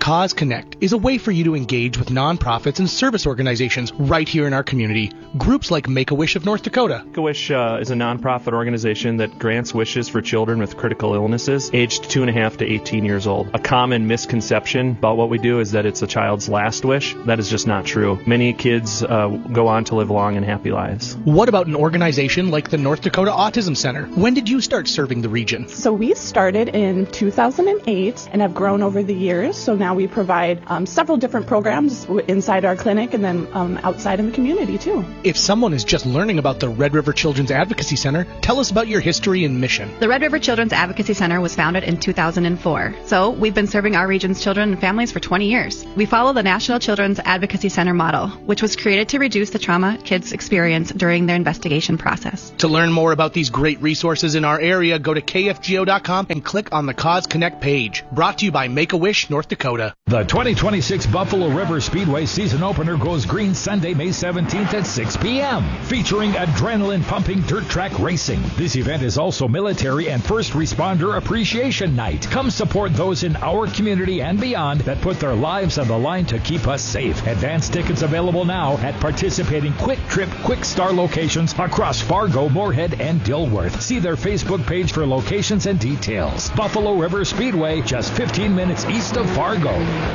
Cause Connect is a way for you to engage with nonprofits and service organizations right here in our community. Groups like Make-A-Wish of North Dakota. Make-A-Wish uh, is a nonprofit organization that grants wishes for children with critical illnesses aged two and a half to eighteen years old. A common misconception about what we do is that it's a child's last wish. That is just not true. Many kids uh, go on to live long and happy lives. What about an organization like the North Dakota Autism Center? When did you start serving the region? So we started in two thousand eight and have grown over the years. So now we provide um, several different programs inside our clinic and then um, outside in the community too. If someone is just learning about the Red River Children's Advocacy Center, tell us about your history and mission. The Red River Children's Advocacy Center was founded in two thousand four. So we've been serving our region's children and families for twenty years. We follow the National Children's Advocacy Center model, which was created to reduce the trauma kids experience during their investigation process. To learn more about these great resources in our area, go to K F G O dot com and click on the Cause Connect page. Brought to you by Make-A-Wish, North Dakota. The twenty twenty-six Buffalo River Speedway season opener goes green Sunday, May seventeenth at six p.m. featuring adrenaline-pumping dirt track racing. This event is also military and first responder appreciation night. Come support those in our community and beyond that put their lives on the line to keep us safe. Advance tickets available now at participating Quick Trip Quick Star locations across Fargo, Moorhead, and Dilworth. See their Facebook page for locations and details. Buffalo River Speedway, just fifteen minutes east of Fargo.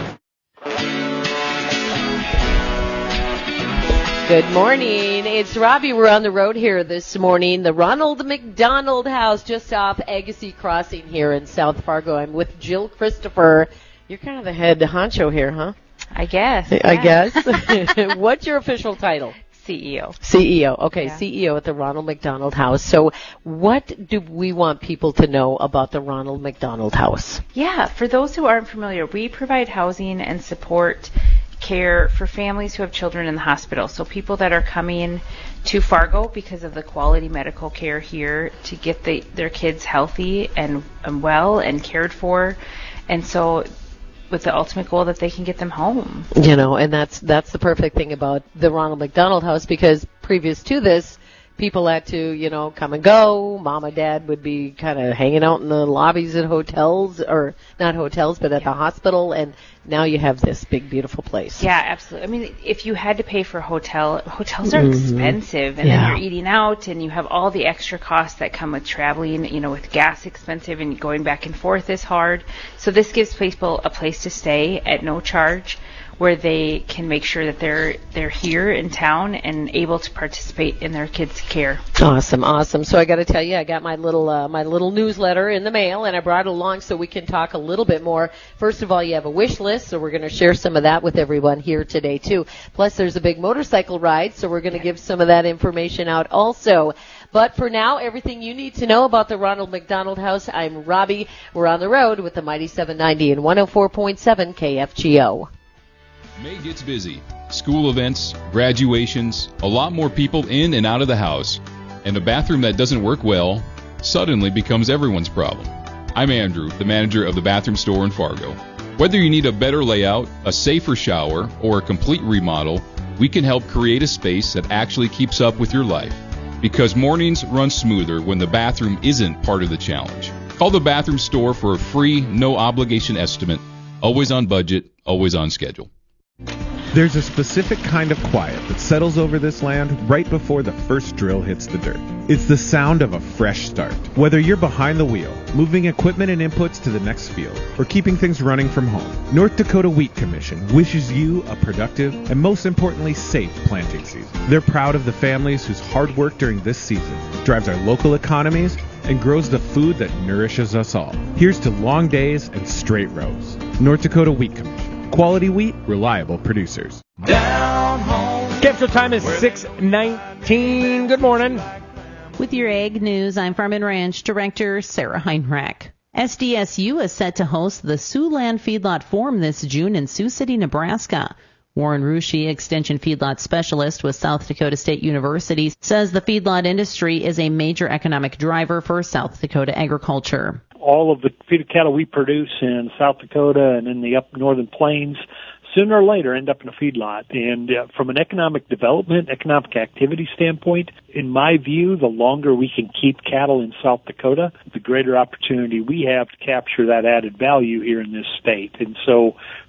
Good morning. It's Robbie. We're on the road here this morning. The Ronald McDonald House just off Agassiz Crossing here in South Fargo. I'm with Jill Christopher. You're kind of the head honcho here, huh? I guess. I yeah. guess. What's your official title? C E O. C E O. Okay, yeah. C E O at the Ronald McDonald House. So what do we want people to know about the Ronald McDonald House? Yeah, for those who aren't familiar, we provide housing and support care for families who have children in the hospital. So people that are coming to Fargo because of the quality medical care here to get the, their kids healthy and, and well and cared for. And so with the ultimate goal that they can get them home. You know, and that's that's the perfect thing about the Ronald McDonald House, because previous to this, people had to, you know, come and go. Mom and dad would be kind of hanging out in the lobbies at hotels, or not hotels, but at yeah. the hospital, and now you have this big, beautiful place. Yeah, absolutely. I mean, if you had to pay for a hotel, hotels are mm-hmm. expensive, and yeah. then you're eating out, and you have all the extra costs that come with traveling, you know, with gas expensive, and going back and forth is hard. So this gives people a place to stay at no charge, where they can make sure that they're they're here in town and able to participate in their kids' care. Awesome, awesome. So I got to tell you, I got my little uh, my little newsletter in the mail, and I brought it along so we can talk a little bit more. First of all, you have a wish list, so we're going to share some of that with everyone here today too. Plus, there's a big motorcycle ride, so we're going to give some of that information out also. But for now, everything you need to know about the Ronald McDonald House. I'm Robbie. We're on the road with the Mighty seven ninety and one oh four point seven K F G O. May gets busy. School events, graduations, a lot more people in and out of the house. And a bathroom that doesn't work well suddenly becomes everyone's problem. I'm Andrew, the manager of the bathroom store in Fargo. Whether you need a better layout, a safer shower, or a complete remodel, we can help create a space that actually keeps up with your life. Because mornings run smoother when the bathroom isn't part of the challenge. Call the bathroom store for a free, no-obligation estimate. Always on budget, always on schedule. There's a specific kind of quiet that settles over this land right before the first drill hits the dirt. It's the sound of a fresh start. Whether you're behind the wheel, moving equipment and inputs to the next field, or keeping things running from home, North Dakota Wheat Commission wishes you a productive and, most importantly, safe planting season. They're proud of the families whose hard work during this season drives our local economies and grows the food that nourishes us all. Here's to long days and straight rows. North Dakota Wheat Commission. Quality wheat, reliable producers. Down home. Capital time is six nineteen. Good morning. With your Ag News, I'm Farm and Ranch Director Sarah Heinrich. S D S U is set to host the Siouxland Feedlot Forum this June in Sioux City, Nebraska. Warren Ruschi, Extension Feedlot Specialist with South Dakota State University, says the feedlot industry is a major economic driver for South Dakota agriculture. All of the feeder cattle we produce in South Dakota and in the up northern plains sooner or later end up in a feedlot. And uh, from an economic development, economic activity standpoint, in my view, the longer we can keep cattle in South Dakota, the greater opportunity we have to capture that added value here in this state. And so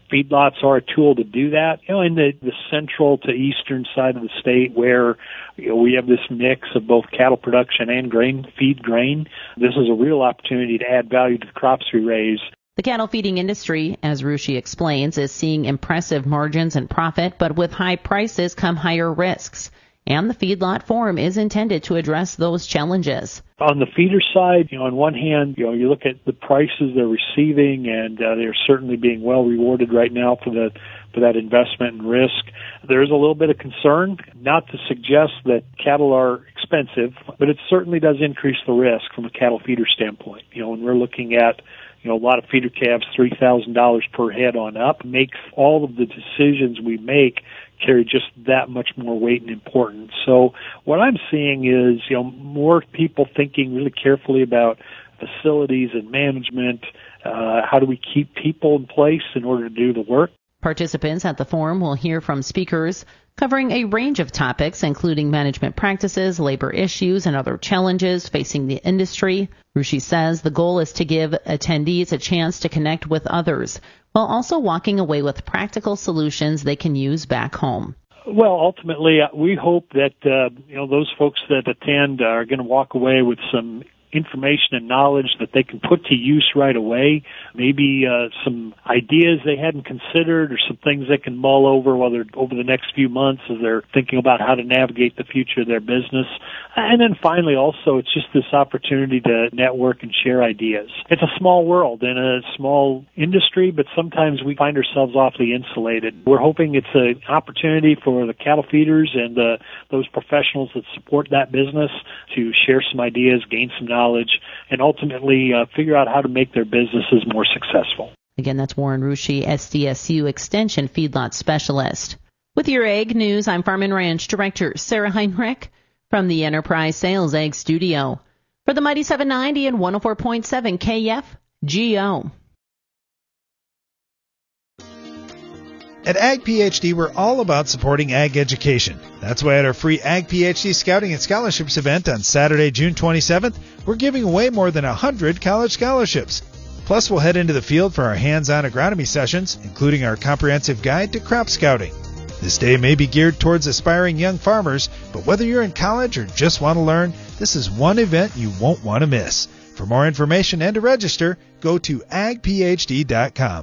feedlots are a tool to do that. You know, in the, the central to eastern side of the state where, you know, we have this mix of both cattle production and grain, feed grain, this is a real opportunity to add value to the crops we raise. The cattle feeding industry, as Rushi explains, is seeing impressive margins and profit, but with high prices come higher risks. And the feedlot forum is intended to address those challenges. On the feeder side, you know, on one hand, you know, you look at the prices they're receiving, and uh, they're certainly being well rewarded right now for the for that investment and risk. There's a little bit of concern, not to suggest that cattle are expensive, but it certainly does increase the risk from a cattle feeder standpoint. You know, when we're looking at, you know, a lot of feeder calves, three thousand dollars per head on up, makes all of the decisions we make carry just that much more weight and importance. So what I'm seeing is, you know, more people thinking really carefully about facilities and management. Uh, how do we keep people in place in order to do the work? Participants at the forum will hear from speakers covering a range of topics, including management practices, labor issues, and other challenges facing the industry. Rushi says the goal is to give attendees a chance to connect with others, while also walking away with practical solutions they can use back home. Well, ultimately, uh, we hope that uh, you know those folks that attend are going to walk away with some information and knowledge that they can put to use right away, maybe uh, some ideas they hadn't considered or some things they can mull over whether over the next few months as they're thinking about how to navigate the future of their business. And then finally, also, it's just this opportunity to network and share ideas. It's a small world and a small industry, but sometimes we find ourselves awfully insulated. We're hoping it's an opportunity for the cattle feeders and uh, those professionals that support that business to share some ideas, gain some knowledge, knowledge, and ultimately uh, figure out how to make their businesses more successful. Again, that's Warren Rushi, S D S U Extension Feedlot Specialist. With your Ag News, I'm Farm and Ranch Director Sarah Heinrich from the Enterprise Sales Ag Studio. For the Mighty seven ninety and one oh four point seven K F G O. At Ag PhD, we're all about supporting ag education. That's why at our free Ag PhD Scouting and Scholarships event on Saturday, June twenty-seventh, we're giving away more than one hundred college scholarships. Plus, we'll head into the field for our hands-on agronomy sessions, including our comprehensive guide to crop scouting. This day may be geared towards aspiring young farmers, but whether you're in college or just want to learn, this is one event you won't want to miss. For more information and to register, go to ag p h d dot com.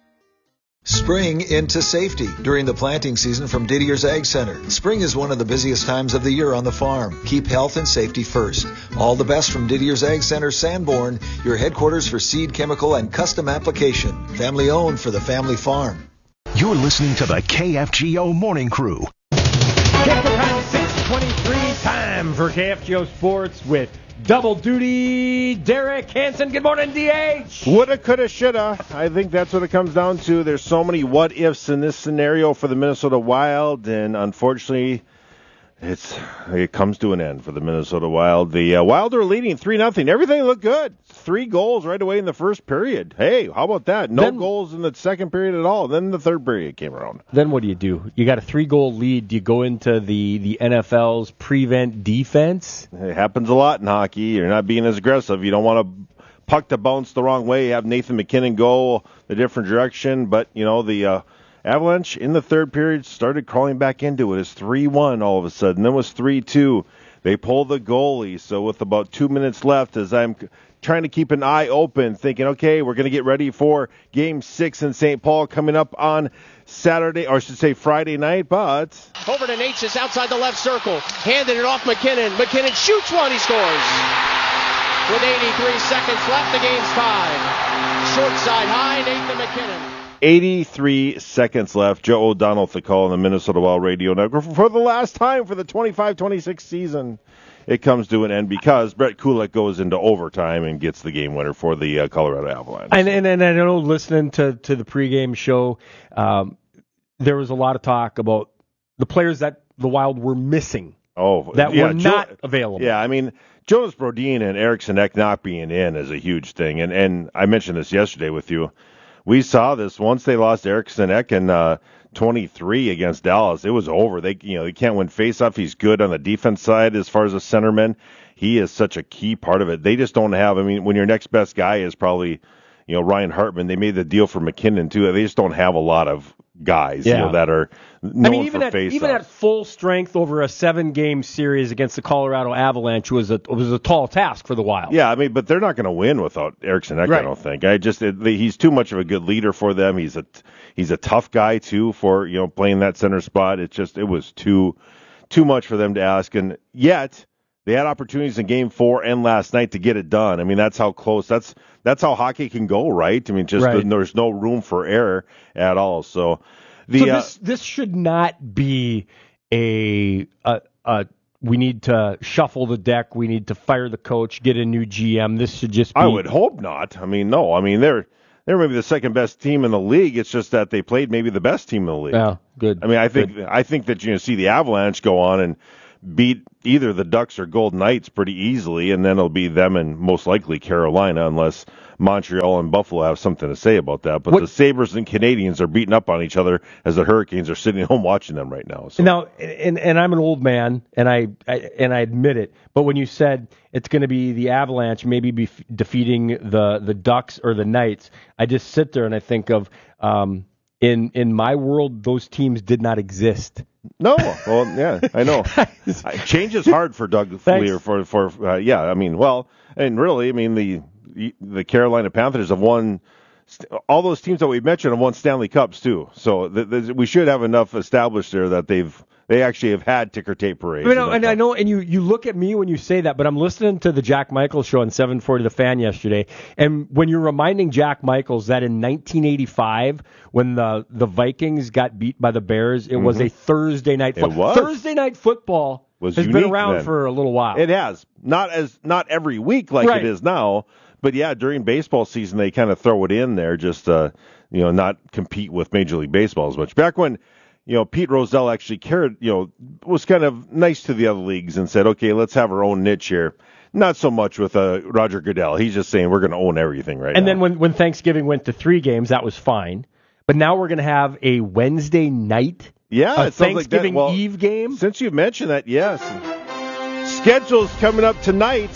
Spring into safety during the planting season from Didier's Ag Center. Spring is one of the busiest times of the year on the farm. Keep health and safety first. All the best from Didier's Ag Center, Sanborn, your headquarters for seed, chemical, and custom application. Family owned for the family farm. You're listening to the K F G O Morning Crew. Get the time, six twenty-three, time for K F G O Sports with double duty, Derek Hansen. Good morning, D H. Woulda, coulda, shoulda. I think that's what it comes down to. There's so many what ifs in this scenario for the Minnesota Wild, and unfortunately, it's it comes to an end for the Minnesota Wild. The uh, Wild are leading three nothing. Everything looked good. Three goals right away in the first period. Hey, how about that? No then, goals in the second period at all. Then the third period came around. Then what do you do? You got a three-goal lead. Do you go into the, the N F L's prevent defense? It happens a lot in hockey. You're not being as aggressive. You don't want to puck to bounce the wrong way. You have Nathan MacKinnon go a different direction. But, you know, the uh, Avalanche in the third period started crawling back into it. It's three one all of a sudden. Then it was three two. They pulled the goalie. So with about two minutes left, as I'm trying to keep an eye open, thinking, okay, we're going to get ready for Game six in Saint Paul coming up on Saturday, or I should say Friday night, but... Over to Natchez outside the left circle. Handed it off MacKinnon. MacKinnon shoots one. He scores. With eighty-three seconds left, the game's tied. Short side high, Nathan MacKinnon. eighty-three seconds left. Joe O'Donnell with the call on the Minnesota Wild Radio Network for the last time for the twenty-five twenty-six season. It comes to an end because Brett Kulak goes into overtime and gets the game winner for the uh, Colorado Avalanche. And, and and I know listening to, to the pregame show, um, there was a lot of talk about the players that the Wild were missing. Oh, that yeah, were not jo- available. Yeah, I mean, Jonas Brodin and Eriksson Ek not being in is a huge thing. And and I mentioned this yesterday with you. We saw this once they lost Eriksson Ek in uh, twenty-three against Dallas. It was over. They you know they can't win faceoff. He's good on the defense side as far as a centerman. He is such a key part of it. They just don't have. I mean, when your next best guy is probably you know, Ryan Hartman. They made the deal for McKinnon too. They just don't have a lot of guys, Yeah. you know, that are known I mean, even for at face even at full strength over a seven-game series against the Colorado Avalanche was a was a tall task for the Wild. Yeah, I mean, but they're not going to win without Eriksson Ek, Right. I don't think. I just it, he's too much of a good leader for them. He's a he's a tough guy too for, you know, playing that center spot. It's just it was too too much for them to ask, and yet they had opportunities in Game Four and last night to get it done. I mean, that's how close. That's that's how hockey can go, right? I mean, just Right. there's no room for error at all. So the so uh, this this should not be a, a a we need to shuffle the deck. We need to fire the coach, get a new G M. This should just be. I would hope not. I mean, no. I mean, they're they're maybe the second best team in the league. It's just that they played maybe the best team in the league. Yeah, good. I mean, I think I think that you know, see the Avalanche go on and beat either the Ducks or Golden Knights pretty easily, and then it'll be them and most likely Carolina, unless Montreal and Buffalo have something to say about that. But What- the Sabres and Canadians are beating up on each other as the Hurricanes are sitting home watching them right now. So. Now, and and I'm an old man, and I, I and I admit it. But when you said it's going to be the Avalanche, maybe be f- defeating the the Ducks or the Knights, I just sit there and I think of um, in in my world, those teams did not exist. No, well, yeah, I know. Change is hard for Doug Thanks. Fleer. For for uh, yeah, I mean, well, and really, I mean the the Carolina Panthers have won. All those teams that we mentioned have won Stanley Cups too. So th- th- we should have enough established there that they've they actually have had ticker tape parades. I know, and I know, and you, you look at me when you say that, but I'm listening to the Jack Michaels show on seven forty The Fan yesterday, and when you're reminding Jack Michaels that in nineteen eighty-five, when the, the Vikings got beat by the Bears, it was Mhm. a Thursday night It football. was. Thursday night football Was has been unique around then. for a little while. It has not as not every week like Right. it is now, but yeah, during baseball season they kind of throw it in there just uh you know not compete with Major League Baseball as much. Back when you know Pete Rozelle actually cared, you know, was kind of nice to the other leagues and said, okay, let's have our own niche here. Not so much with uh, Roger Goodell. He's just saying we're going to own everything right and now. then when, when Thanksgiving went to three games, that was fine. But now we're going to have a Wednesday night, Yeah, a it sounds like that. Thanksgiving Well, Eve game. Since you've mentioned that, yes. Schedule's coming up tonight.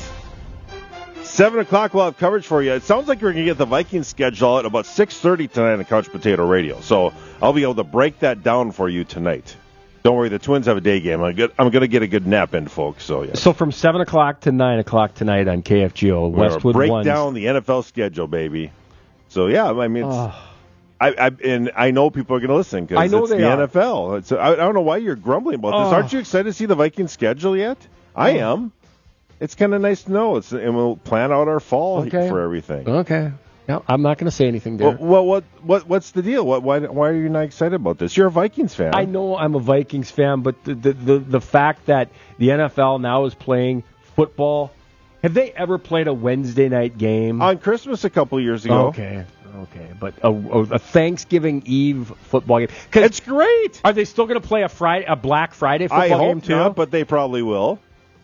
Seven o'clock, we'll have coverage for you. It sounds like we're going to get the Vikings schedule at about six thirty tonight on Couch Potato Radio. So I'll be able to break that down for you tonight. Don't worry, the Twins have a day game. I'm, good, I'm going to get a good nap in, folks. So yeah, So from seven o'clock to nine o'clock tonight on K F G O, we're going to Westwood break Ones. down the N F L schedule, baby. So yeah, I mean, it's, Oh. I, I and I know people are going to listen I because know it's they the are. N F L. It's, I, I don't know why you're grumbling about this. Oh. Aren't you excited to see the Vikings schedule yet? I Oh. am. It's kind of nice to know. It's and we'll plan out our fall Okay. for everything. Okay. No, I'm not going to say anything there. Well, well, what what what's the deal? What why why are you not excited about this? You're a Vikings fan. I know I'm a Vikings fan, but the, the the the fact that the N F L now is playing football, have they ever played a Wednesday night game? On Christmas a couple years ago. Okay, okay, but a, a Thanksgiving Eve football game. 'Cause It's great. Are they still going to play a Friday, a Black Friday football I game hope too? not, but they probably will.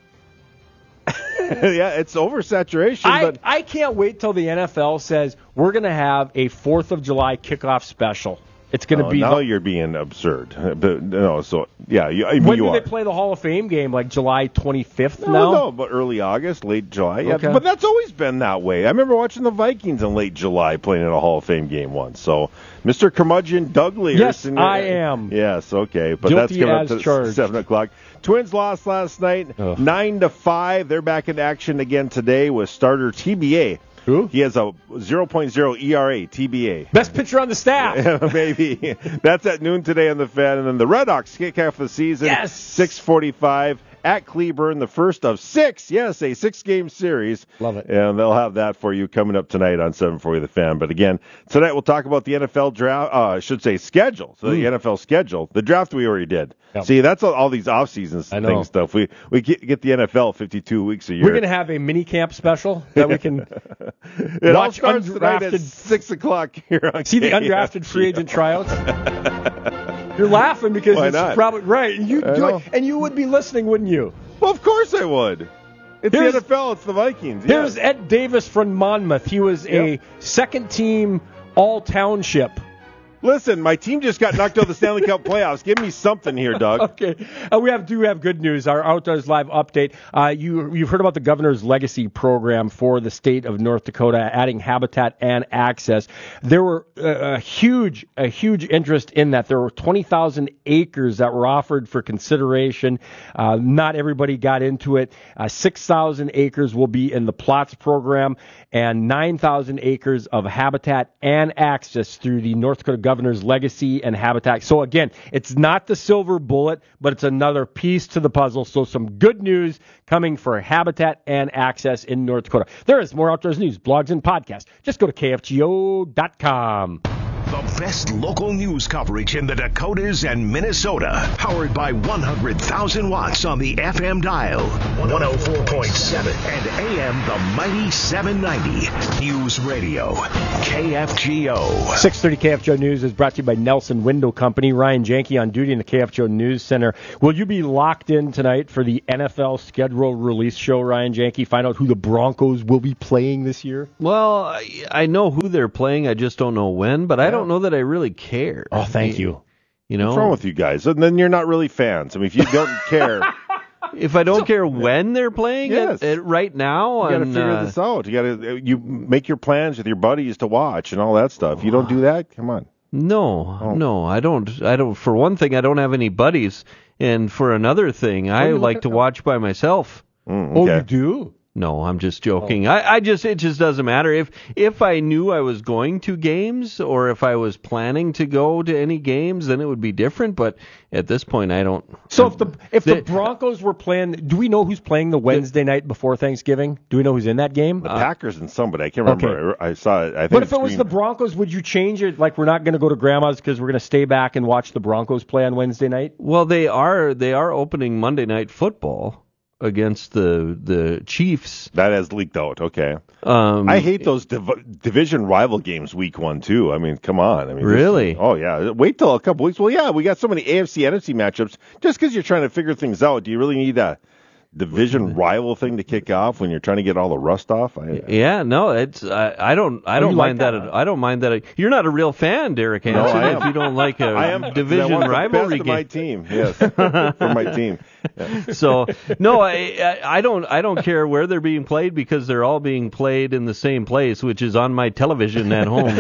Yeah, it's oversaturation. I, but I can't wait till the N F L says we're going to have a fourth of July kickoff special. It's going to Oh, be now the, you're being absurd. But no, so yeah, you, I mean, when you do are. they play the Hall of Fame game? Like July twenty-fifth No, now? no, but early August, late July. Yeah, Okay. but that's always been that way. I remember watching the Vikings in late July playing in a Hall of Fame game once. So, Mister Curmudgeon Doug Lears. Yes, in- I am. Yes, okay, but Guilty that's coming up as to charged. seven o'clock. Twins lost last night, Ugh. nine to five. They're back in action again today with starter T B A. Who? He has a zero point oh E R A, T B A. Best pitcher on the staff. Maybe. That's at noon today on the Fan. And then the Red Hawks kick off the season. Yes. six forty-five at Cleburne, the first of six. Yes, a six-game series. Love it. And they'll have that for you coming up tonight on seven forty The Fan. But again, tonight we'll talk about the N F L draft. Uh, I should say schedule. So the N F L schedule. The draft we already did. Yep. See, that's all, all these off-season I know. thing stuff. We we get, get the N F L fifty-two weeks a year. We're going to have a mini camp special that we can it all watch starts tonight at undrafted. six o'clock here on See the K F G O. undrafted free agent tryouts. You're laughing because Why it's not? probably right. You I do know. it, and you would be listening, wouldn't you? Well, of course I would. It's Here's- the N F L. It's the Vikings. Here's yes. Ed Davis from Monmouth. He was a Yep. second team All Township Listen, my team just got knocked out of the Stanley Cup playoffs. Give me something here, Doug. Okay. Uh, we have do have good news. Our Outdoors Live update. Uh, you, you've heard about the Governor's Legacy program for the state of North Dakota, adding habitat and access. There were uh, a huge, a huge interest in that. There were twenty thousand acres that were offered for consideration. Uh, not everybody got into it. Uh, six thousand acres will be in the plots program, and nine thousand acres of habitat and access through the North Dakota Governor's Legacy and Habitat. So again, it's not the silver bullet, but it's another piece to the puzzle. So some good news coming for habitat and access in North Dakota. There is more outdoors news, blogs, and podcasts. Just go to K F G O dot com. The best local news coverage in the Dakotas and Minnesota. Powered by one hundred thousand watts on the F M dial. one oh four point seven and A M the mighty seven ninety. News Radio. K F G O. six thirty K F G O News is brought to you by Nelson Window Company. Ryan Janke on duty in the K F G O News Center. Will you be locked in tonight for the N F L schedule release show, Ryan Janke? Find out who the Broncos will be playing this year? Well, I, I know who they're playing. I just don't know when, but I don't know that I really care. Oh, thank you. You know, what's wrong with you guys? And then you're not really fans. I mean, if you don't care, if I don't care when they're playing Yes. it, it right now, you got to and, figure uh, this out. You got to you make your plans with your buddies to watch and all that stuff. You don't do that? Come on. No, Oh. no, I don't. I don't. For one thing, I don't have any buddies, and for another thing, I you look like at to them. watch by myself. Mm, Oh, okay. you do? No, I'm just joking. I, I just it just doesn't matter if if I knew I was going to games or if I was planning to go to any games, then it would be different. But at this point, I don't. So if the if the The- Broncos were playing, do we know who's playing the Wednesday night before Thanksgiving? Do we know who's in that game? The Packers and somebody. I can't remember. I saw it. I think But if it was screen- the Broncos, would you change it? Like, we're not going to go to Grandma's because we're going to stay back and watch the Broncos play on Wednesday night? Well, they are they are opening Monday Night Football against the the Chiefs. That has leaked out. Okay. Um, I hate those div- division rival games week one, too. I mean, come on. I mean, Really? this- oh, yeah. Wait till a couple weeks. Well, yeah, we got so many A F C, N F C matchups. Just because you're trying to figure things out, do you really need a division rival thing to kick off when you're trying to get all the rust off? I, Yeah, no, it's I, I don't I Oh, don't you like mind that. that, at- I don't mind that. You're not a real fan, Derek No, Hansen, I am. if you don't like a I am, 'cause I division want the rivalry best of game. my team. Yes, for my team. Yeah. So no, I I I don't I don't care where they're being played because they're all being played in the same place, which is on my television at home.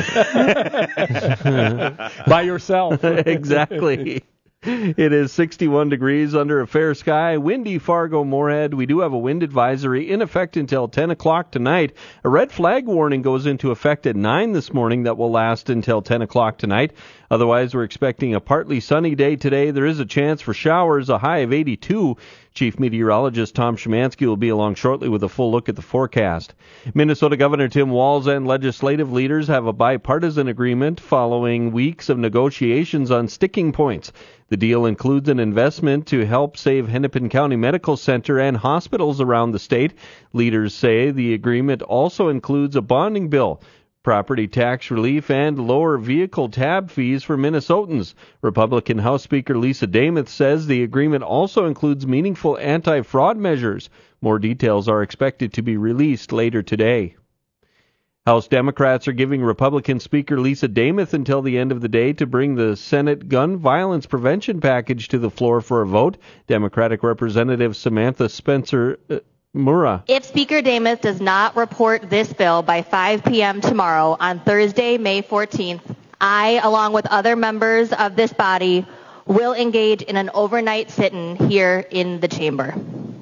By yourself. Exactly. It is sixty-one degrees under a fair sky, windy Fargo Moorhead. We do have a wind advisory in effect until ten o'clock tonight. A red flag warning goes into effect at nine this morning that will last until ten o'clock tonight. Otherwise, we're expecting a partly sunny day today. There is a chance for showers, a high of eighty-two. Chief Meteorologist Tom Szymanski will be along shortly with a full look at the forecast. Minnesota Governor Tim Walz and legislative leaders have a bipartisan agreement following weeks of negotiations on sticking points. The deal includes an investment to help save Hennepin County Medical Center and hospitals around the state. Leaders say the agreement also includes a bonding bill, property tax relief, and lower vehicle tab fees for Minnesotans. Republican House Speaker Lisa Dameth says the agreement also includes meaningful anti-fraud measures. More details are expected to be released later today. House Democrats are giving Republican Speaker Lisa Dameth until the end of the day to bring the Senate gun violence prevention package to the floor for a vote. Democratic Representative Samantha Spencer uh, Murrah. If Speaker Dameth does not report this bill by five p.m. tomorrow on Thursday, May fourteenth, I, along with other members of this body, will engage in an overnight sit-in here in the chamber.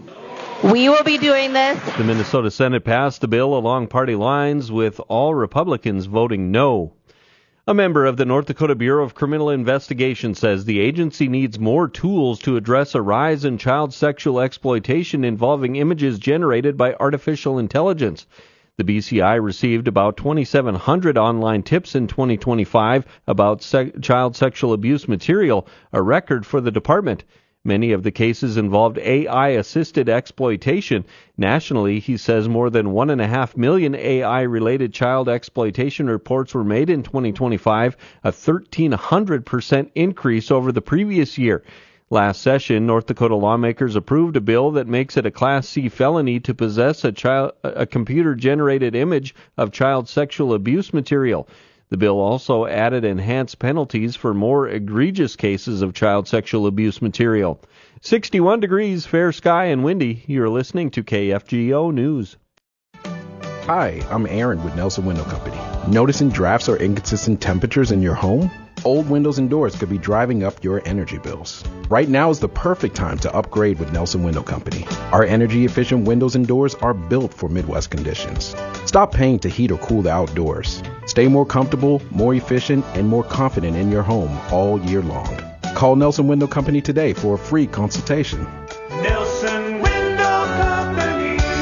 We will be doing this. The Minnesota Senate passed the bill along party lines, with all Republicans voting no. A member of the North Dakota Bureau of Criminal Investigation says the agency needs more tools to address a rise in child sexual exploitation involving images generated by artificial intelligence. The B C I received about twenty-seven hundred online tips in twenty twenty-five about se- child sexual abuse material, a record for the department. Many of the cases involved A I-assisted exploitation. Nationally, he says more than one and a half million A I-related child exploitation reports were made in twenty twenty-five, a thirteen hundred percent increase over the previous year. Last session, North Dakota lawmakers approved a bill that makes it a Class C felony to possess a child, a computer-generated image of child sexual abuse material. The bill also added enhanced penalties for more egregious cases of child sexual abuse material. sixty-one degrees, fair sky and windy. You're listening to K F G O News. Hi, I'm Aaron with Nelson Window Company. Noticing drafts or inconsistent temperatures in your home? Old windows and doors could be driving up your energy bills. Right now is the perfect time to upgrade with Nelson Window Company. Our energy-efficient windows and doors are built for Midwest conditions. Stop paying to heat or cool the outdoors. Stay more comfortable, more efficient, and more confident in your home all year long. Call Nelson Window Company today for a free consultation. Nelson Window Company.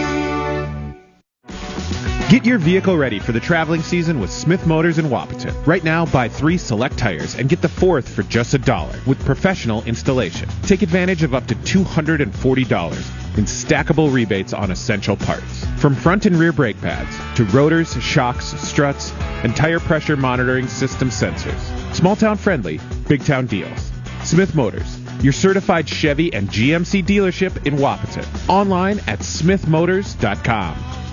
Get your vehicle ready for the traveling season with Smith Motors in Wapaton. Right now, buy three select tires and get the fourth for just a dollar with professional installation. Take advantage of up to two hundred forty dollars in stackable rebates on essential parts. From front and rear brake pads to rotors, shocks, struts, and tire pressure monitoring system sensors. Small town friendly, big town deals. Smith Motors, your certified Chevy and G M C dealership in Wapaton. Online at smith motors dot com.